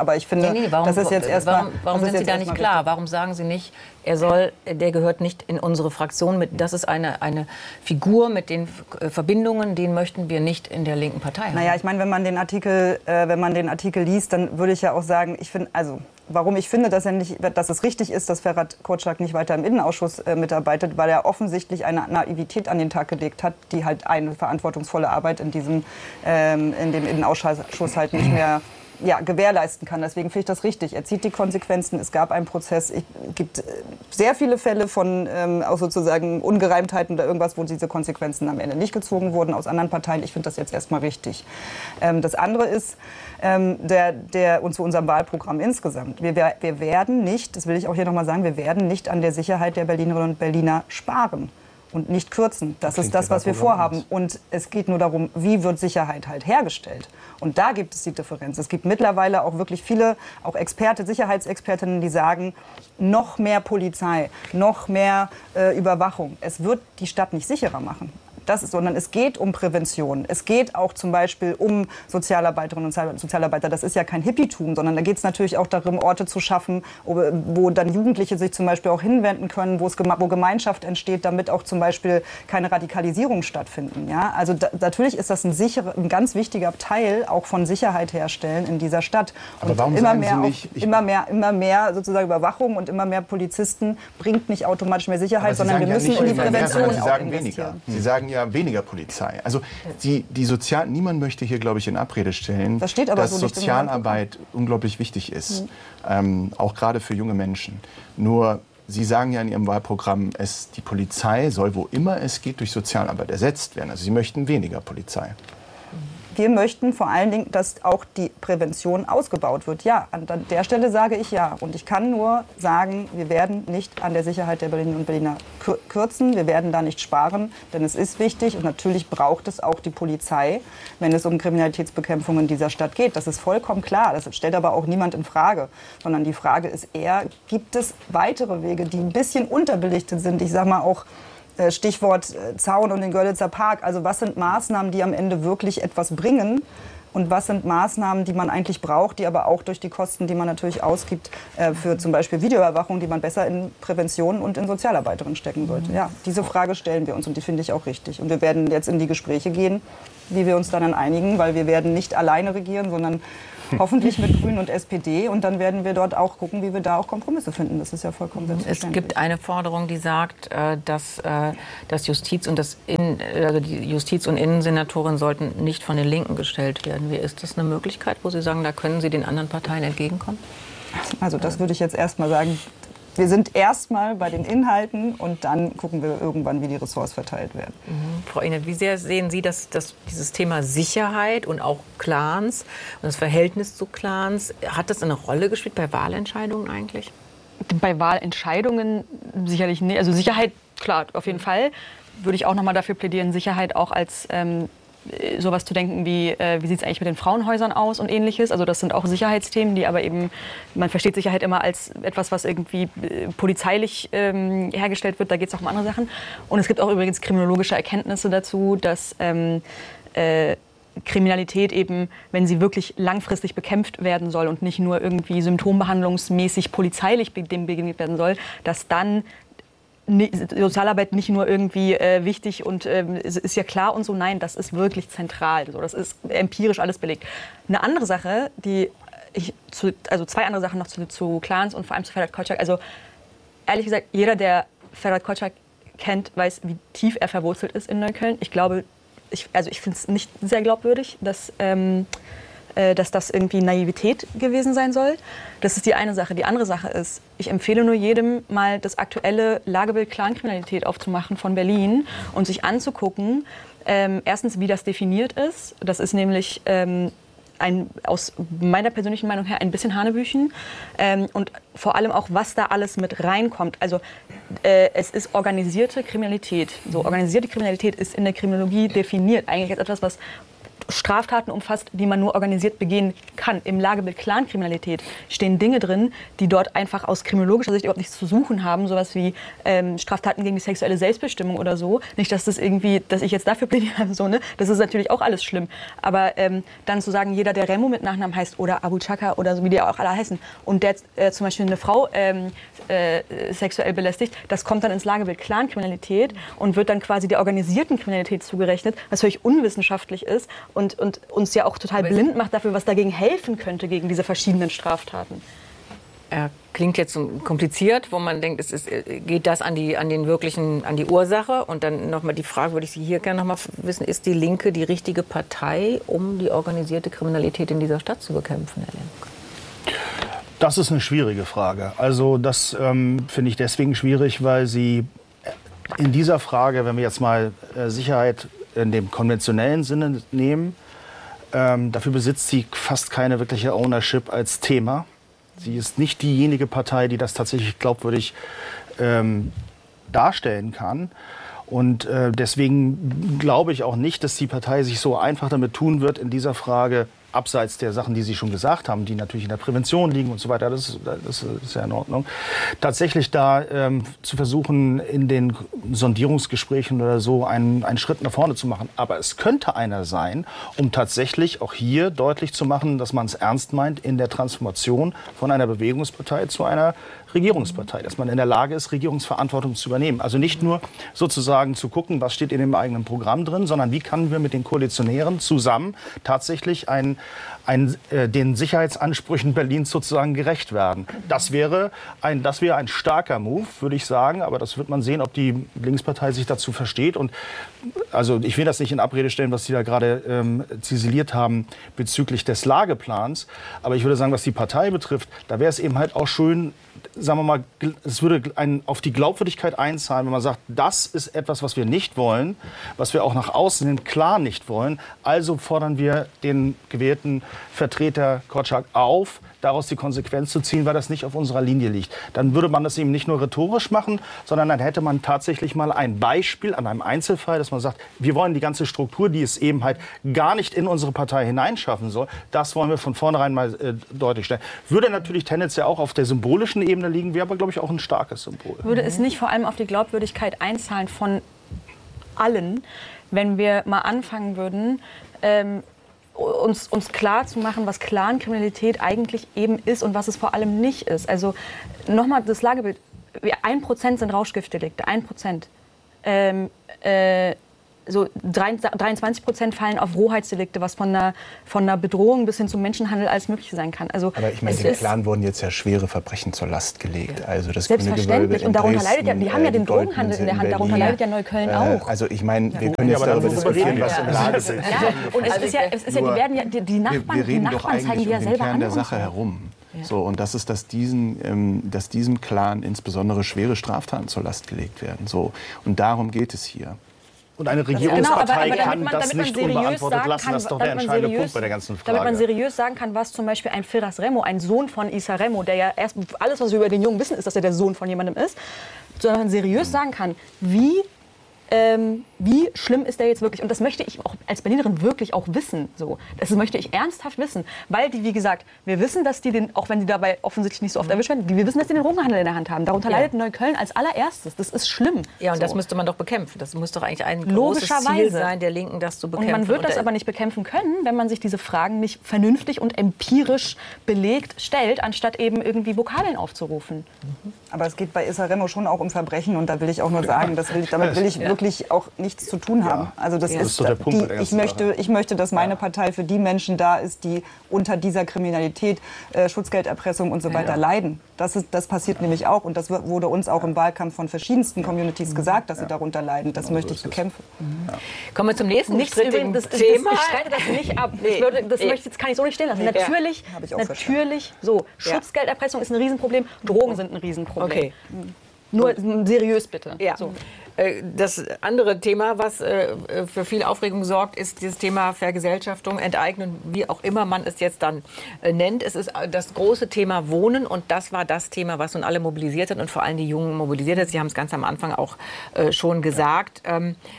Aber ich finde, nee, nee, warum, das ist jetzt erstmal. Warum, warum sind Sie da nicht klar? Warum sagen Sie nicht, er soll, der gehört nicht in unsere Fraktion mit? Das ist eine, eine Figur mit den Verbindungen, den möchten wir nicht in der linken Partei haben. Naja, ich meine, wenn man den Artikel, äh, wenn man den Artikel liest, dann würde ich ja auch sagen, ich finde, also warum ich finde, dass, er nicht, dass es richtig ist, dass Ferhat Koçak nicht weiter im Innenausschuss äh, mitarbeitet, weil er offensichtlich eine Naivität an den Tag gelegt hat, die halt eine verantwortungsvolle Arbeit in diesem, ähm, in dem Innenausschuss halt nicht mehr ja, gewährleisten kann. Deswegen finde ich das richtig. Er zieht die Konsequenzen. Es gab einen Prozess. Es gibt sehr viele Fälle von ähm, auch sozusagen Ungereimtheiten oder irgendwas, wo diese Konsequenzen am Ende nicht gezogen wurden aus anderen Parteien. Ich finde das jetzt erstmal richtig. Ähm, das andere ist, ähm, der, der, und zu unserem Wahlprogramm insgesamt. Wir, wir werden nicht, das will ich auch hier nochmal sagen, wir werden nicht an der Sicherheit der Berlinerinnen und Berliner sparen. Und nicht kürzen. Das ist das, was wir vorhaben. Und es geht nur darum, wie wird Sicherheit halt hergestellt. Und da gibt es die Differenz. Es gibt mittlerweile auch wirklich viele, auch Experte, Sicherheitsexpertinnen, die sagen, noch mehr Polizei, noch mehr äh, Überwachung. Es wird die Stadt nicht sicherer machen. Das ist, sondern es geht um Prävention. Es geht auch zum Beispiel um Sozialarbeiterinnen und Sozialarbeiter. Das ist ja kein Hippietum, sondern da geht es natürlich auch darum, Orte zu schaffen, wo, wo dann Jugendliche sich zum Beispiel auch hinwenden können, wo, es, wo Gemeinschaft entsteht, damit auch zum Beispiel keine Radikalisierung stattfinden. Ja? Also da, natürlich ist das ein, sichere, ein ganz wichtiger Teil auch von Sicherheit herstellen in dieser Stadt. Aber und warum immer sagen mehr, Sie nicht, auch, immer mehr, immer mehr sozusagen Überwachung und immer mehr Polizisten bringt nicht automatisch mehr Sicherheit, sondern wir ja müssen in die mehr, Prävention mehr, Sie auch sagen investieren. weniger. Sie sagen ja weniger Polizei. Also die, die Sozial niemand möchte hier, glaube ich, in Abrede stellen, das steht aber dass so nicht Sozialarbeit unglaublich wichtig ist, mhm. ähm, auch gerade für junge Menschen. Nur Sie sagen ja in Ihrem Wahlprogramm, es, die Polizei soll, wo immer es geht, durch Sozialarbeit ersetzt werden. Also Sie möchten weniger Polizei. Wir möchten vor allen Dingen, dass auch die Prävention ausgebaut wird. Ja, an der Stelle sage ich ja. Und ich kann nur sagen, wir werden nicht an der Sicherheit der Berlinerinnen und Berliner kürzen. Wir werden da nicht sparen, denn es ist wichtig. Und natürlich braucht es auch die Polizei, wenn es um Kriminalitätsbekämpfung in dieser Stadt geht. Das ist vollkommen klar. Das stellt aber auch niemand in Frage. Sondern die Frage ist eher, gibt es weitere Wege, die ein bisschen unterbelichtet sind? Ich sage mal auch, Stichwort Zaun und den Görlitzer Park. Also was sind Maßnahmen, die am Ende wirklich etwas bringen? Und was sind Maßnahmen, die man eigentlich braucht, die aber auch durch die Kosten, die man natürlich ausgibt, für zum Beispiel Videoüberwachung, die man besser in Prävention und in Sozialarbeiterinnen stecken sollte? Ja, diese Frage stellen wir uns und die finde ich auch richtig. Und wir werden jetzt in die Gespräche gehen, wie wir uns dann einigen, weil wir werden nicht alleine regieren, sondern hoffentlich mit Grünen und S P D. Und dann werden wir dort auch gucken, wie wir da auch Kompromisse finden. Das ist ja vollkommen selbstverständlich. Es gibt eine Forderung, die sagt, dass das Justiz und das Innen, also die Justiz- und Innensenatorin sollten nicht von den Linken gestellt werden. Wie ist das eine Möglichkeit, wo Sie sagen, da können Sie den anderen Parteien entgegenkommen? Also das würde ich jetzt erst mal sagen. Wir sind erstmal bei den Inhalten und dann gucken wir irgendwann, wie die Ressorts verteilt werden. Mhm. Frau Inet, wie sehr sehen Sie das, das, dieses Thema Sicherheit und auch Clans und das Verhältnis zu Clans, hat das eine Rolle gespielt bei Wahlentscheidungen eigentlich? Bei Wahlentscheidungen sicherlich nicht. Also Sicherheit, klar, auf jeden Fall. Würde ich auch noch mal dafür plädieren, Sicherheit auch als ähm, sowas zu denken wie, äh, wie sieht es eigentlich mit den Frauenhäusern aus und ähnliches. Also das sind auch Sicherheitsthemen, die aber eben, man versteht Sicherheit immer als etwas, was irgendwie äh, polizeilich ähm, hergestellt wird. Da geht es auch um andere Sachen. Und es gibt auch übrigens kriminologische Erkenntnisse dazu, dass ähm, äh, Kriminalität eben, wenn sie wirklich langfristig bekämpft werden soll und nicht nur irgendwie symptombehandlungsmäßig polizeilich dem begegnet werden soll, dass dann Sozialarbeit nicht nur irgendwie äh, wichtig und äh, ist ja klar und so, nein, das ist wirklich zentral. So, das ist empirisch alles belegt. Eine andere Sache, die ich zu, also zwei andere Sachen noch zu, zu Clans und vor allem zu Ferhat Koçak. Also ehrlich gesagt, jeder, der Ferhat Koçak kennt, weiß, wie tief er verwurzelt ist in Neukölln. Ich glaube, ich, also ich finde es nicht sehr glaubwürdig, dass ähm, dass das irgendwie Naivität gewesen sein soll. Das ist die eine Sache. Die andere Sache ist, ich empfehle nur jedem, mal das aktuelle Lagebild Clankriminalität aufzumachen von Berlin und sich anzugucken, ähm, erstens, wie das definiert ist. Das ist nämlich ähm, ein, aus meiner persönlichen Meinung her ein bisschen Hanebüchen. Ähm, und vor allem auch, was da alles mit reinkommt. Also äh, es ist organisierte Kriminalität. So, organisierte Kriminalität ist in der Kriminologie definiert eigentlich als etwas, was Straftaten umfasst, die man nur organisiert begehen kann. Im Lagebild Clankriminalität stehen Dinge drin, die dort einfach aus kriminologischer Sicht überhaupt nichts zu suchen haben. Sowas wie ähm, Straftaten gegen die sexuelle Selbstbestimmung oder so. Nicht, dass das irgendwie, dass ich jetzt dafür plädiere, so, ne? Das ist natürlich auch alles schlimm. Aber ähm, dann zu sagen, jeder, der Remo mit Nachnamen heißt oder Abu Chaka oder so, wie die auch alle heißen, und der äh, zum Beispiel eine Frau ähm, äh, sexuell belästigt, das kommt dann ins Lagebild Clankriminalität und wird dann quasi der organisierten Kriminalität zugerechnet, was völlig unwissenschaftlich ist und, und uns ja auch total blind macht dafür, was dagegen helfen könnte, gegen diese verschiedenen Straftaten. Er klingt jetzt so kompliziert, wo man denkt, es ist, geht das an die, an den wirklichen, an die Ursache? Und dann nochmal die Frage, würde ich Sie hier gerne noch mal wissen, ist die Linke die richtige Partei, um die organisierte Kriminalität in dieser Stadt zu bekämpfen, Herr Lemke? Das ist eine schwierige Frage. Also das ähm, finde ich deswegen schwierig, weil Sie in dieser Frage, wenn wir jetzt mal äh, Sicherheit in dem konventionellen Sinne nehmen, ähm, dafür besitzt sie fast keine wirkliche Ownership als Thema. Sie ist nicht diejenige Partei, die das tatsächlich glaubwürdig ähm, darstellen kann. Und äh, deswegen glaube ich auch nicht, dass die Partei sich so einfach damit tun wird, in dieser Frage, abseits der Sachen, die Sie schon gesagt haben, die natürlich in der Prävention liegen und so weiter, das, das ist ja in Ordnung, tatsächlich da ähm, zu versuchen, in den Sondierungsgesprächen oder so einen, einen Schritt nach vorne zu machen. Aber es könnte einer sein, um tatsächlich auch hier deutlich zu machen, dass man es ernst meint in der Transformation von einer Bewegungspartei zu einer Regierungspartei, dass man in der Lage ist, Regierungsverantwortung zu übernehmen. Also nicht nur sozusagen zu gucken, was steht in dem eigenen Programm drin, sondern wie können wir mit den Koalitionären zusammen tatsächlich ein, ein, äh, den Sicherheitsansprüchen Berlins sozusagen gerecht werden. Das wäre ein, das wäre ein starker Move, würde ich sagen, aber das wird man sehen, ob die Linkspartei sich dazu versteht. Und also ich will das nicht in Abrede stellen, was Sie da gerade ähm, ziseliert haben bezüglich des Lageplans, aber ich würde sagen, was die Partei betrifft, da wäre es eben halt auch schön, sagen wir mal, es würde einen auf die Glaubwürdigkeit einzahlen, wenn man sagt, das ist etwas, was wir nicht wollen, was wir auch nach außen hin klar nicht wollen. Also fordern wir den gewählten Vertreter Korczak auf, daraus die Konsequenz zu ziehen, weil das nicht auf unserer Linie liegt. Dann würde man das eben nicht nur rhetorisch machen, sondern dann hätte man tatsächlich mal ein Beispiel an einem Einzelfall, dass man sagt, wir wollen die ganze Struktur, die es eben halt gar nicht in unsere Partei hineinschaffen soll, das wollen wir von vornherein mal äh, deutlich stellen. Würde natürlich tendenziell auch auf der symbolischen Ebene liegen, wäre aber, glaube ich, auch ein starkes Symbol. Würde es nicht vor allem auf die Glaubwürdigkeit einzahlen von allen, wenn wir mal anfangen würden, ähm, Uns, uns klar zu machen, was Clankriminalität eigentlich eben ist und was es vor allem nicht ist. Also nochmal das Lagebild. Ein Prozent sind Rauschgiftdelikte, ein Prozent. Ähm, äh, so dreiundzwanzig Prozent fallen auf Rohheitsdelikte, was von einer, von einer Bedrohung bis hin zum Menschenhandel alles Mögliche sein kann. Also aber ich meine, dem Clan wurden jetzt ja schwere Verbrechen zur Last gelegt. Ja. Also das Selbstverständlich. Und darunter leidet ja, die haben ja den Drogenhandel in der Hand, darunter leidet ja Neukölln auch. Also ich meine, wir können jetzt darüber diskutieren, was im Lager ist. Ja, und es ist ja, es ist ja, die werden ja, die, die Nachbarn, wir reden die Nachbarn doch zeigen eigentlich die ja um den selber Kern an. der Sache herum. Ja. So, und das ist, dass, diesen, ähm, dass diesem Clan insbesondere schwere Straftaten zur Last gelegt werden. So, und darum geht es hier. Und eine Regierungspartei genau, aber, aber kann man, das nicht unbeantwortet lassen. Kann, das ist doch der entscheidende seriös, Punkt bei der ganzen Frage. Damit man seriös sagen kann, was zum Beispiel ein Firas Remo, ein Sohn von Issa Remo, der ja erst alles, was wir über den Jungen wissen, ist, dass er der Sohn von jemandem ist, sondern seriös mhm. sagen kann, wie Ähm, wie schlimm ist der jetzt wirklich? Und das möchte ich auch als Berlinerin wirklich auch wissen. So. Das möchte ich ernsthaft wissen. Weil die, wie gesagt, wir wissen, dass die den, auch wenn die dabei offensichtlich nicht so oft erwischt werden, wir wissen, dass die den Drogenhandel in der Hand haben. Darunter ja. leidet Neukölln als allererstes. Das ist schlimm. Ja, und so. Das müsste man doch bekämpfen. Das muss doch eigentlich ein großes Ziel sein, der Linken, das zu bekämpfen. Und man wird das aber nicht bekämpfen können, wenn man sich diese Fragen nicht vernünftig und empirisch belegt stellt, anstatt eben irgendwie Vokabeln aufzurufen. Mhm. Aber es geht bei Issa Remo schon auch um Verbrechen. Und da will ich auch nur sagen, das will ich, damit will ich ja. wirklich auch nichts zu tun haben. Ja. Also das, ja. ist, das ist die, ich, möchte, ich möchte, dass meine ja. Partei für die Menschen da ist, die unter dieser Kriminalität, äh, Schutzgelderpressung und so weiter ja. leiden. Das, ist, das passiert nämlich auch. Und das wurde uns auch im Wahlkampf von verschiedensten Communities gesagt, dass ja. sie darunter leiden. Das ja, möchte so ich bekämpfen. Mhm. Ja. Kommen wir zum nächsten Nichts strittigen das, Thema. Ich streite das nicht ab. Nee. Ich würde, das nee. möchte, das kann ich so nicht stehen lassen. Nee. Natürlich, ja. natürlich so. Ja. Schutzgelderpressung ist ein Riesenproblem. Drogen sind ein Riesenproblem. Okay. Nur seriös bitte. Ja. So. Das andere Thema, was für viel Aufregung sorgt, ist dieses Thema Vergesellschaftung, Enteignung, wie auch immer man es jetzt dann nennt. Es ist das große Thema Wohnen und das war das Thema, was nun alle mobilisiert hat und vor allem die Jungen mobilisiert hat. Sie haben es ganz am Anfang auch schon gesagt.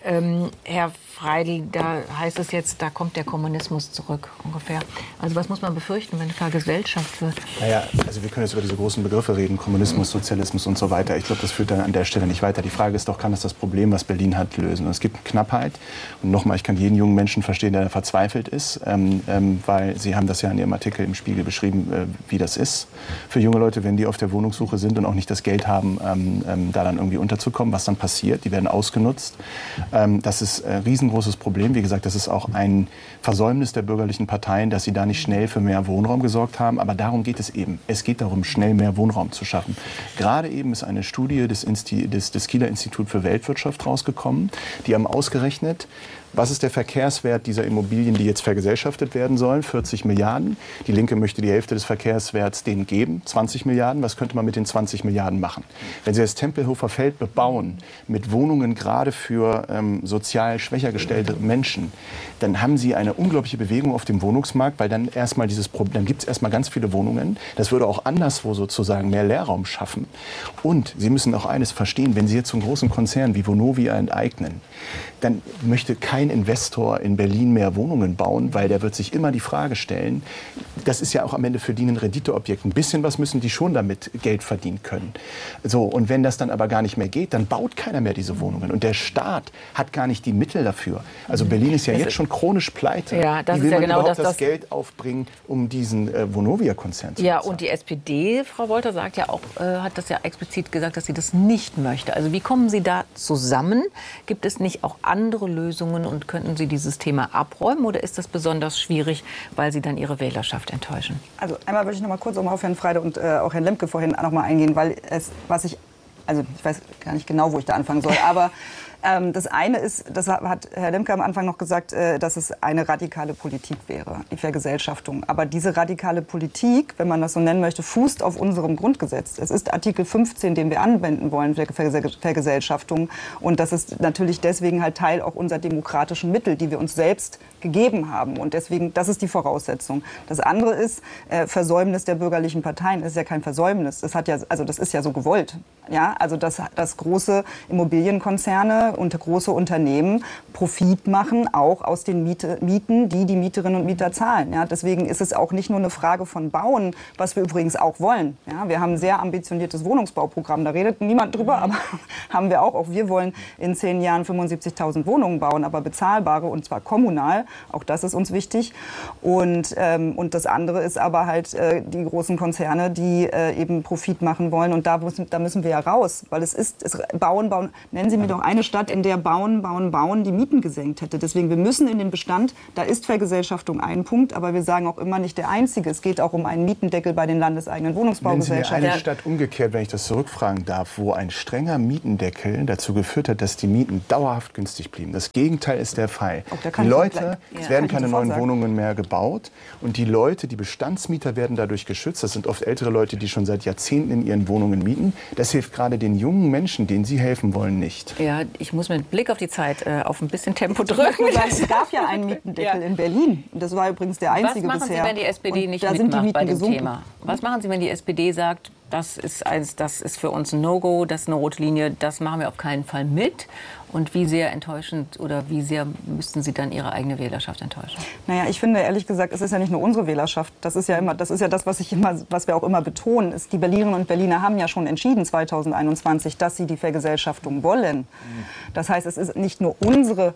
Ähm, Herr Freidl, da heißt es jetzt, da kommt der Kommunismus zurück, ungefähr. Also was muss man befürchten, wenn vergesellschaftet wird? Naja, also wir können jetzt über diese großen Begriffe reden, Kommunismus, Sozialismus und so weiter. Ich glaube, das führt dann an der Stelle nicht weiter. Die Frage ist doch, kann es das Problem, was Berlin hat, lösen? Und es gibt Knappheit. Und nochmal, ich kann jeden jungen Menschen verstehen, der verzweifelt ist, ähm, ähm, weil Sie haben das ja in Ihrem Artikel im Spiegel beschrieben, äh, wie das ist für junge Leute, wenn die auf der Wohnungssuche sind und auch nicht das Geld haben, ähm, ähm, da dann irgendwie unterzukommen, was dann passiert. Die werden ausgenutzt. Ähm, das ist ein riesengroßes Problem. Wie gesagt, das ist auch ein Versäumnis der bürgerlichen Parteien, dass sie da nicht schnell für mehr Wohnraum gesorgt haben. Aber darum geht es eben. Es geht darum, schnell mehr Wohnraum zu schaffen. Gerade eben ist eine Studie des, Insti des, des Kieler Institut für Weltwirtschaft rausgekommen. Die haben ausgerechnet, was ist der Verkehrswert dieser Immobilien, die jetzt vergesellschaftet werden sollen? vierzig Milliarden. Die Linke möchte die Hälfte des Verkehrswerts denen geben, zwanzig Milliarden. Was könnte man mit den zwanzig Milliarden machen? Wenn Sie das Tempelhofer Feld bebauen mit Wohnungen gerade für ähm, sozial schwächer gestellte Menschen, dann haben Sie eine unglaubliche Bewegung auf dem Wohnungsmarkt, weil dann erstmal dieses Problem, dann gibt es erstmal ganz viele Wohnungen. Das würde auch anderswo sozusagen mehr Leerraum schaffen. Und Sie müssen auch eines verstehen, wenn Sie jetzt so einen großen Konzern wie Vonovia enteignen, dann möchte kein Investor in Berlin mehr Wohnungen bauen, weil der wird sich immer die Frage stellen, das ist ja auch am Ende für die ein Renditeobjekt. Ein bisschen was müssen die schon damit Geld verdienen können. So, und wenn das dann aber gar nicht mehr geht, dann baut keiner mehr diese Wohnungen. Und der Staat hat gar nicht die Mittel dafür. Also Berlin ist ja das jetzt schon chronisch pleite. Ja, das Wie will ist ja man genau überhaupt das, das das Geld aufbringen, um diesen äh, Vonovia-Konzern zu Ja, bezahlen? und die S P D, Frau Wolter, sagt ja auch, äh, hat das ja explizit gesagt, dass sie das nicht möchte. Also wie kommen Sie da zusammen? Gibt es nicht auch andere Lösungen und könnten Sie dieses Thema abräumen oder ist das besonders schwierig, weil Sie dann Ihre Wählerschaft enttäuschen? Also einmal würde ich noch mal kurz um auf Herrn Freidl und äh, auch Herrn Lemke vorhin noch mal eingehen, weil es, was ich, also ich weiß gar nicht genau, wo ich da anfangen soll, aber ähm, das eine ist, das hat Herr Lemke am Anfang noch gesagt, äh, dass es eine radikale Politik wäre, die Vergesellschaftung. Aber diese radikale Politik, wenn man das so nennen möchte, fußt auf unserem Grundgesetz. Es ist Artikel fünfzehn, den wir anwenden wollen, für Vergesellschaftung. Und das ist natürlich deswegen halt Teil auch unserer demokratischen Mittel, die wir uns selbst gegeben haben. Und deswegen, das ist die Voraussetzung. Das andere ist, äh, Versäumnis der bürgerlichen Parteien. Das ist ja kein Versäumnis. Das hat ja, also das ist ja so gewollt. Ja, also dass, dass große Immobilienkonzerne und große Unternehmen Profit machen, auch aus den Miete, Mieten, die die Mieterinnen und Mieter zahlen. Ja, deswegen ist es auch nicht nur eine Frage von Bauen, was wir übrigens auch wollen. Ja, wir haben ein sehr ambitioniertes Wohnungsbauprogramm, da redet niemand drüber, aber haben wir auch. Auch wir wollen in zehn Jahren fünfundsiebzigtausend Wohnungen bauen, aber bezahlbare und zwar kommunal. Auch das ist uns wichtig. Und, ähm, und das andere ist aber halt äh, die großen Konzerne, die äh, eben Profit machen wollen. Und da müssen, da müssen wir ja raus, weil es ist, es, bauen, bauen. Nennen Sie mir doch eine Stadt, in der Bauen, Bauen, Bauen die Mieten gesenkt hätte. Deswegen, wir müssen in den Bestand, da ist Vergesellschaftung ein Punkt, aber wir sagen auch immer nicht der einzige. Es geht auch um einen Mietendeckel bei den landeseigenen Wohnungsbaugesellschaften. Nennen Sie mir eine Stadt umgekehrt, wenn ich das zurückfragen darf, wo ein strenger Mietendeckel dazu geführt hat, dass die Mieten dauerhaft günstig blieben. Das Gegenteil ist der Fall. Der die Leute, ja, es werden keine neuen sagen. Wohnungen mehr gebaut und die Leute, die Bestandsmieter werden dadurch geschützt. Das sind oft ältere Leute, die schon seit Jahrzehnten in ihren Wohnungen mieten. Das hilft gerade den jungen Menschen, denen Sie helfen wollen, nicht. Ja, ich muss mit Blick auf die Zeit äh, auf ein bisschen Tempo drücken. Es gab ja einen Mietendeckel ja. in Berlin. Das war übrigens der einzige bisher. Was machen bisher. Sie, wenn die S P D und nicht da sind die mitmacht Mieten bei dem gesunken. Thema? Was machen Sie, wenn die S P D sagt, das ist, eins, das ist für uns ein No-Go, das ist eine rote Linie, das machen wir auf keinen Fall mit? Und wie sehr enttäuschend oder wie sehr müssten Sie dann Ihre eigene Wählerschaft enttäuschen? Naja, ich finde ehrlich gesagt, es ist ja nicht nur unsere Wählerschaft. Das ist ja immer, das ist ja das, was ich immer, was wir auch immer betonen. Ist, die Berlinerinnen und Berliner haben ja schon entschieden zweitausendeinundzwanzig, dass sie die Vergesellschaftung wollen. Das heißt, es ist nicht nur unsere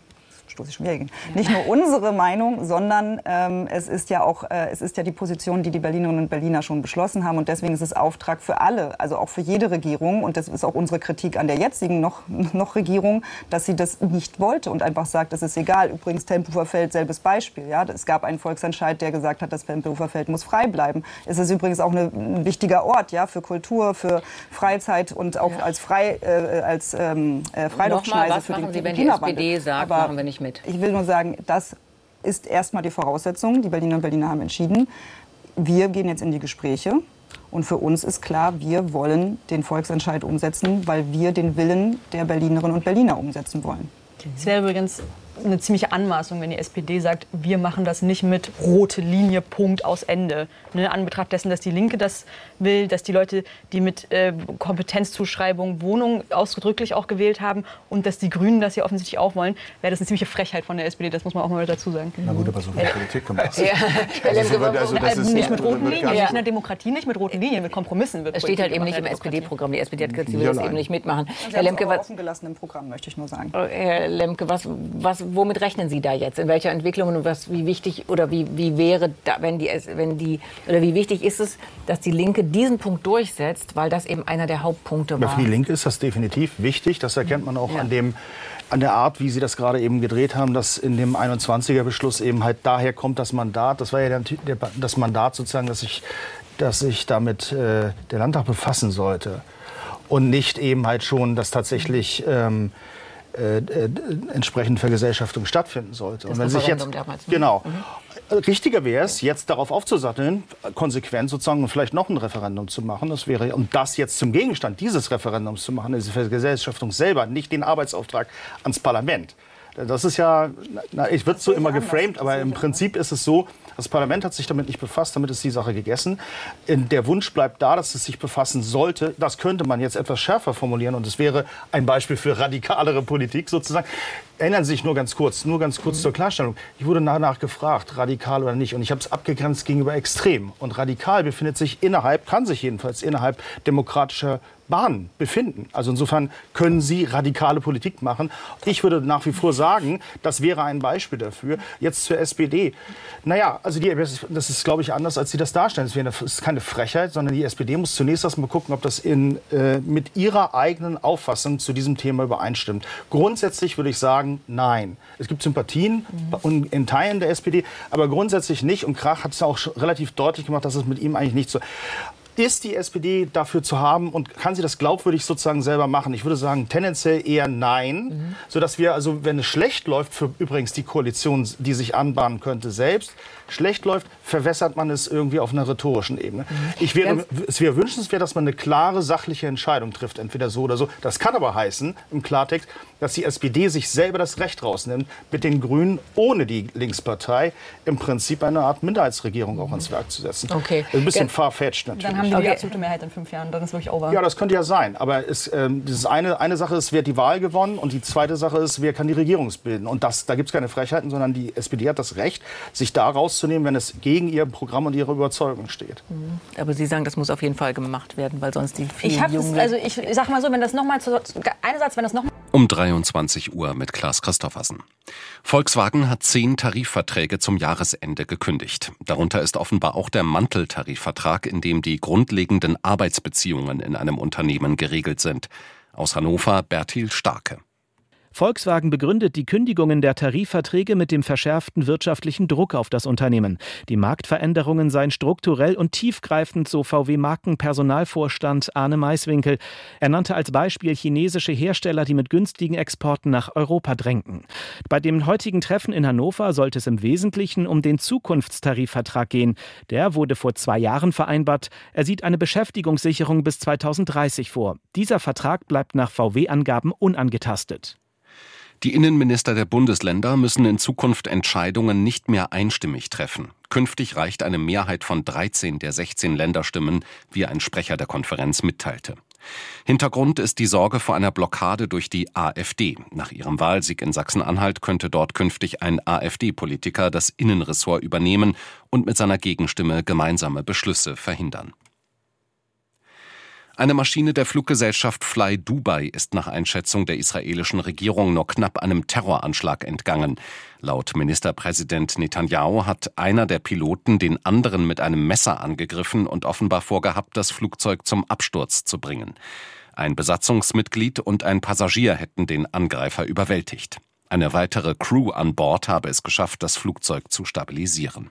Ich schon wieder gegen. Nicht nur unsere Meinung, sondern ähm, es ist ja auch äh, es ist ja die Position, die die Berlinerinnen und Berliner schon beschlossen haben. Und deswegen ist es Auftrag für alle, also auch für jede Regierung. Und das ist auch unsere Kritik an der jetzigen noch, noch Regierung, dass sie das nicht wollte und einfach sagt, es ist egal. Übrigens, Tempelhofer Feld, selbes Beispiel. Ja? Es gab einen Volksentscheid, der gesagt hat, das Tempelhofer Feld muss frei bleiben. Es ist übrigens auch eine, ein wichtiger Ort, ja, für Kultur, für Freizeit und auch ja. als, frei, äh, als ähm, äh, Freiluftschneise für den Sie, wenn Klimawandel. Die S P D sagt, Aber machen wir nicht mit. Ich will nur sagen, das ist erstmal die Voraussetzung. Die Berlinerinnen und Berliner haben entschieden. Wir gehen jetzt in die Gespräche. Und für uns ist klar, wir wollen den Volksentscheid umsetzen, weil wir den Willen der Berlinerinnen und Berliner umsetzen wollen. Es wäre übrigens eine ziemliche Anmaßung, wenn die S P D sagt, wir machen das nicht mit rote Linie, Punkt, aus Ende. Ne, an Betracht dessen, dass die Linke das will, dass die Leute, die mit äh, Kompetenzzuschreibung Wohnung ausdrücklich auch gewählt haben und dass die Grünen das hier offensichtlich auch wollen, wäre das eine ziemliche Frechheit von der S P D, das muss man auch mal dazu sagen. Na gut, aber so wird Politik gemacht. Ja. Also so wird, also das ist, nicht mit roten Linien, ja. nicht in der Demokratie, nicht mit roten Linien, mit Kompromissen wird Es steht halt eben nicht im S P D-Programm. Die S P D hat gesagt, sie will Ja, das nein. eben nicht mitmachen. Sie Herr haben Lemke, es auch was, offen gelassen im Programm, möchte ich nur sagen. Herr Lemke, was, was, womit rechnen Sie da jetzt? In welcher Entwicklung und was, wie wichtig oder wie, wie wäre, da, wenn die, wenn die, oder wie wichtig ist es, dass die Linke diesen Punkt durchsetzt, weil das eben einer der Hauptpunkte war? Für die Linke ist das definitiv wichtig. Das erkennt man auch Ja. an dem, an der Art, wie Sie das gerade eben gedreht haben, dass in dem einundzwanziger-Beschluss eben halt daher kommt das Mandat. Das war ja der, der, das Mandat sozusagen, dass sich, dass sich damit äh, der Landtag befassen sollte. Und nicht eben halt schon, dass tatsächlich ähm, äh, äh, entsprechend Vergesellschaftung stattfinden sollte. Das Und wenn sich jetzt, Referendum damals, ne? genau. Richtiger wäre es, jetzt darauf aufzusatteln, konsequent sozusagen und vielleicht noch ein Referendum zu machen. Das wäre, um das jetzt zum Gegenstand dieses Referendums zu machen, diese Vergesellschaftung selber, nicht den Arbeitsauftrag ans Parlament. Das ist ja, na, ich wird so immer geframed, aber im Prinzip ist es so, das Parlament hat sich damit nicht befasst, damit ist die Sache gegessen. Der Wunsch bleibt da, dass es sich befassen sollte. Das könnte man jetzt etwas schärfer formulieren und es wäre ein Beispiel für radikalere Politik sozusagen. Erinnern Sie sich nur ganz kurz, nur ganz kurz mhm. zur Klarstellung. Ich wurde danach gefragt, radikal oder nicht, und ich habe es abgegrenzt gegenüber extrem. Und radikal befindet sich innerhalb, kann sich jedenfalls innerhalb demokratischer Bahnen befinden. Also insofern können Sie radikale Politik machen. Ich würde nach wie vor sagen, das wäre ein Beispiel dafür. Jetzt zur S P D. Naja, also die, das ist, glaube ich, anders, als Sie das darstellen. Es wäre- es ist keine Frechheit, sondern die S P D muss zunächst erst mal gucken, ob das in, äh, mit ihrer eigenen Auffassung zu diesem Thema übereinstimmt. Grundsätzlich würde ich sagen, nein. Es gibt Sympathien mhm. in Teilen der S P D, aber grundsätzlich nicht. Und Krach hat es auch schon relativ deutlich gemacht, dass es mit ihm eigentlich nicht so... Ist die S P D dafür zu haben und kann sie das glaubwürdig sozusagen selber machen? Ich würde sagen, tendenziell eher nein, mhm. sodass wir, also wenn es schlecht läuft, für übrigens die Koalition, die sich anbahnen könnte, selbst, schlecht läuft, verwässert man es irgendwie auf einer rhetorischen Ebene. Mhm. Ich wäre, es wäre wünschenswert, dass man eine klare, sachliche Entscheidung trifft, entweder so oder so. Das kann aber heißen, im Klartext, dass die S P D sich selber das Recht rausnimmt, mit den Grünen ohne die Linkspartei im Prinzip eine Art Minderheitsregierung auch ins Werk zu setzen. Okay. Ein bisschen far-fetched natürlich. Dann haben die Okay. die absolute Mehrheit in fünf Jahren, dann ist wirklich over. Ja, das könnte ja sein. Aber es, ähm, dieses eine, eine Sache ist, wer hat die Wahl gewonnen, und die zweite Sache ist, wer kann die Regierung bilden. Und das, da gibt es keine Frechheiten, sondern die S P D hat das Recht, sich da rauszunehmen, wenn es gegen ihr Programm und ihre Überzeugung steht. Aber Sie sagen, das muss auf jeden Fall gemacht werden, weil sonst die vielen Ich habe Jungen... also ich, ich sag mal so, wenn das noch mal zu, einerseits, wenn das noch mal Um dreiundzwanzig Uhr mit Klaas Christoffersen. Volkswagen hat zehn Tarifverträge zum Jahresende gekündigt. Darunter ist offenbar auch der Manteltarifvertrag, in dem die grundlegenden Arbeitsbeziehungen in einem Unternehmen geregelt sind. Aus Hannover Bertil Starke. Volkswagen begründet die Kündigungen der Tarifverträge mit dem verschärften wirtschaftlichen Druck auf das Unternehmen. Die Marktveränderungen seien strukturell und tiefgreifend, so V W-Markenpersonalvorstand Arne Maiswinkel. Er nannte als Beispiel chinesische Hersteller, die mit günstigen Exporten nach Europa drängten. Bei dem heutigen Treffen in Hannover sollte es im Wesentlichen um den Zukunftstarifvertrag gehen. Der wurde vor zwei Jahren vereinbart. Er sieht eine Beschäftigungssicherung bis zweitausenddreißig vor. Dieser Vertrag bleibt nach V W-Angaben unangetastet. Die Innenminister der Bundesländer müssen in Zukunft Entscheidungen nicht mehr einstimmig treffen. Künftig reicht eine Mehrheit von dreizehn der sechzehn Länderstimmen, wie ein Sprecher der Konferenz mitteilte. Hintergrund ist die Sorge vor einer Blockade durch die AfD. Nach ihrem Wahlsieg in Sachsen-Anhalt könnte dort künftig ein AfD-Politiker das Innenressort übernehmen und mit seiner Gegenstimme gemeinsame Beschlüsse verhindern. Eine Maschine der Fluggesellschaft Fly Dubai ist nach Einschätzung der israelischen Regierung nur knapp einem Terroranschlag entgangen. Laut Ministerpräsident Netanyahu hat einer der Piloten den anderen mit einem Messer angegriffen und offenbar vorgehabt, das Flugzeug zum Absturz zu bringen. Ein Besatzungsmitglied und ein Passagier hätten den Angreifer überwältigt. Eine weitere Crew an Bord habe es geschafft, das Flugzeug zu stabilisieren.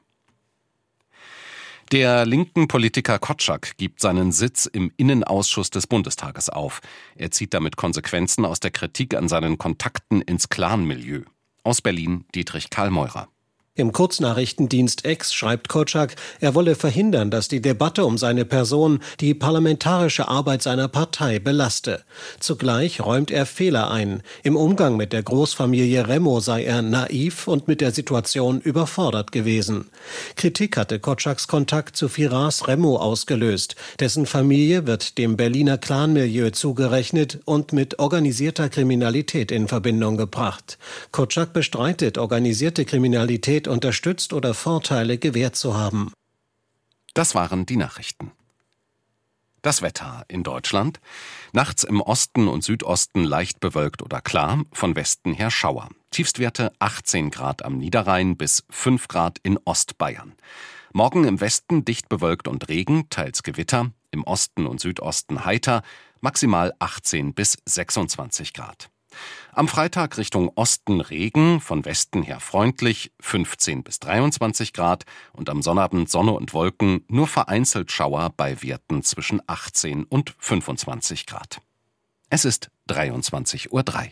Der linken Politiker Kotschak gibt seinen Sitz im Innenausschuss des Bundestages auf. Er zieht damit Konsequenzen aus der Kritik an seinen Kontakten ins Clan-Milieu. Aus Berlin Dietrich Karl Meurer. Im Kurznachrichtendienst X schreibt Kotschak, er wolle verhindern, dass die Debatte um seine Person die parlamentarische Arbeit seiner Partei belaste. Zugleich räumt er Fehler ein. Im Umgang mit der Großfamilie Remo sei er naiv und mit der Situation überfordert gewesen. Kritik hatte Kotschaks Kontakt zu Firas Remo ausgelöst. Dessen Familie wird dem Berliner Clanmilieu zugerechnet und mit organisierter Kriminalität in Verbindung gebracht. Kotschak bestreitet, organisierte Kriminalität unterstützt oder Vorteile gewährt zu haben. Das waren die Nachrichten. Das Wetter in Deutschland. Nachts im Osten und Südosten leicht bewölkt oder klar, von Westen her Schauer. Tiefstwerte achtzehn Grad am Niederrhein bis fünf Grad in Ostbayern. Morgen im Westen dicht bewölkt und Regen, teils Gewitter. Im Osten und Südosten heiter, maximal achtzehn bis sechsundzwanzig Grad. Am Freitag Richtung Osten Regen, von Westen her freundlich, fünfzehn bis dreiundzwanzig Grad und am Sonnabend Sonne und Wolken, nur vereinzelt Schauer bei Werten zwischen achtzehn und fünfundzwanzig Grad. Es ist dreiundzwanzig Uhr drei.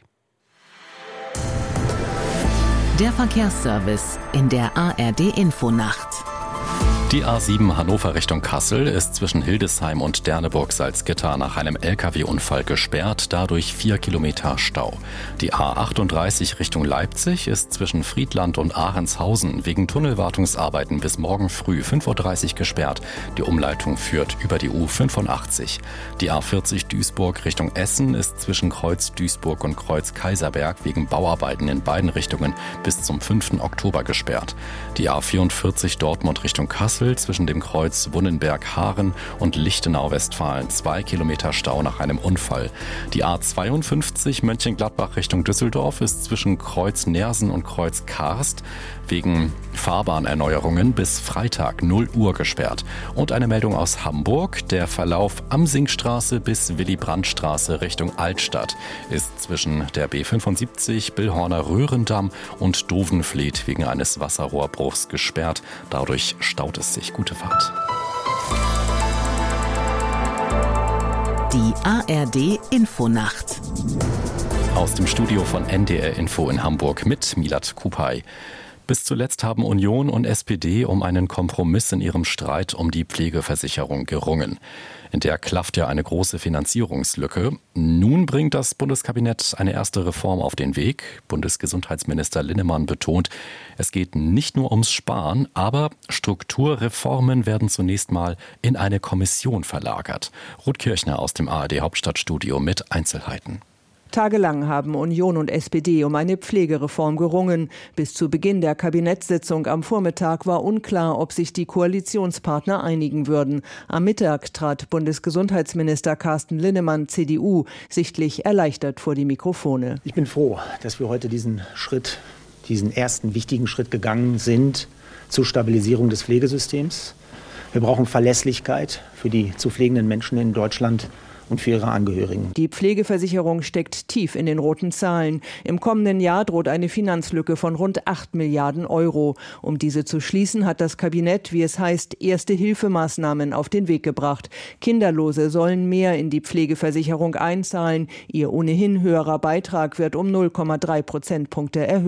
Der Verkehrsservice in der A R D-Infonacht. Die A sieben Hannover Richtung Kassel ist zwischen Hildesheim und Derneburg-Salzgitter nach einem L K W-Unfall gesperrt, dadurch vier Kilometer Stau. Die A achtunddreißig Richtung Leipzig ist zwischen Friedland und Ahrenshausen wegen Tunnelwartungsarbeiten bis morgen früh fünf Uhr dreißig gesperrt. Die Umleitung führt über die U fünfundachtzig. Die A vierzig Duisburg Richtung Essen ist zwischen Kreuz Duisburg und Kreuz Kaiserberg wegen Bauarbeiten in beiden Richtungen bis zum fünften Oktober gesperrt. Die A vierundvierzig Dortmund Richtung Kassel zwischen dem Kreuz Wunnenberg-Haaren und Lichtenau-Westfalen zwei Kilometer Stau nach einem Unfall. Die A zweiundfünfzig Mönchengladbach Richtung Düsseldorf ist zwischen Kreuz Neersen und Kreuz Karst wegen Fahrbahnerneuerungen bis Freitag null Uhr gesperrt. Und eine Meldung aus Hamburg. Der Verlauf Amsingstraße bis Willy-Brandt-Straße Richtung Altstadt ist zwischen der B fünfundsiebzig Billhorner Röhrendamm und Dovenfleet wegen eines Wasserrohrbruchs gesperrt. Dadurch staut es sich. Gute Fahrt. Die A R D-Infonacht. Aus dem Studio von N D R Info in Hamburg mit Milat Kupay. Bis zuletzt haben Union und S P D um einen Kompromiss in ihrem Streit um die Pflegeversicherung gerungen. In der klafft ja eine große Finanzierungslücke. Nun bringt das Bundeskabinett eine erste Reform auf den Weg. Bundesgesundheitsminister Linnemann betont, es geht nicht nur ums Sparen, aber Strukturreformen werden zunächst mal in eine Kommission verlagert. Ruth Kirchner aus dem A R D Hauptstadtstudio mit Einzelheiten. Tagelang haben Union und S P D um eine Pflegereform gerungen. Bis zu Beginn der Kabinettssitzung am Vormittag war unklar, ob sich die Koalitionspartner einigen würden. Am Mittag trat Bundesgesundheitsminister Carsten Linnemann, C D U, sichtlich erleichtert vor die Mikrofone. Ich bin froh, dass wir heute diesen Schritt, diesen ersten wichtigen Schritt gegangen sind zur Stabilisierung des Pflegesystems. Wir brauchen Verlässlichkeit für die zu pflegenden Menschen in Deutschland und für ihre Angehörigen. Die Pflegeversicherung steckt tief in den roten Zahlen. Im kommenden Jahr droht eine Finanzlücke von rund acht Milliarden Euro. Um diese zu schließen, hat das Kabinett, wie es heißt, erste Hilfemaßnahmen auf den Weg gebracht. Kinderlose sollen mehr in die Pflegeversicherung einzahlen. Ihr ohnehin höherer Beitrag wird um null Komma drei Prozentpunkte erhöht.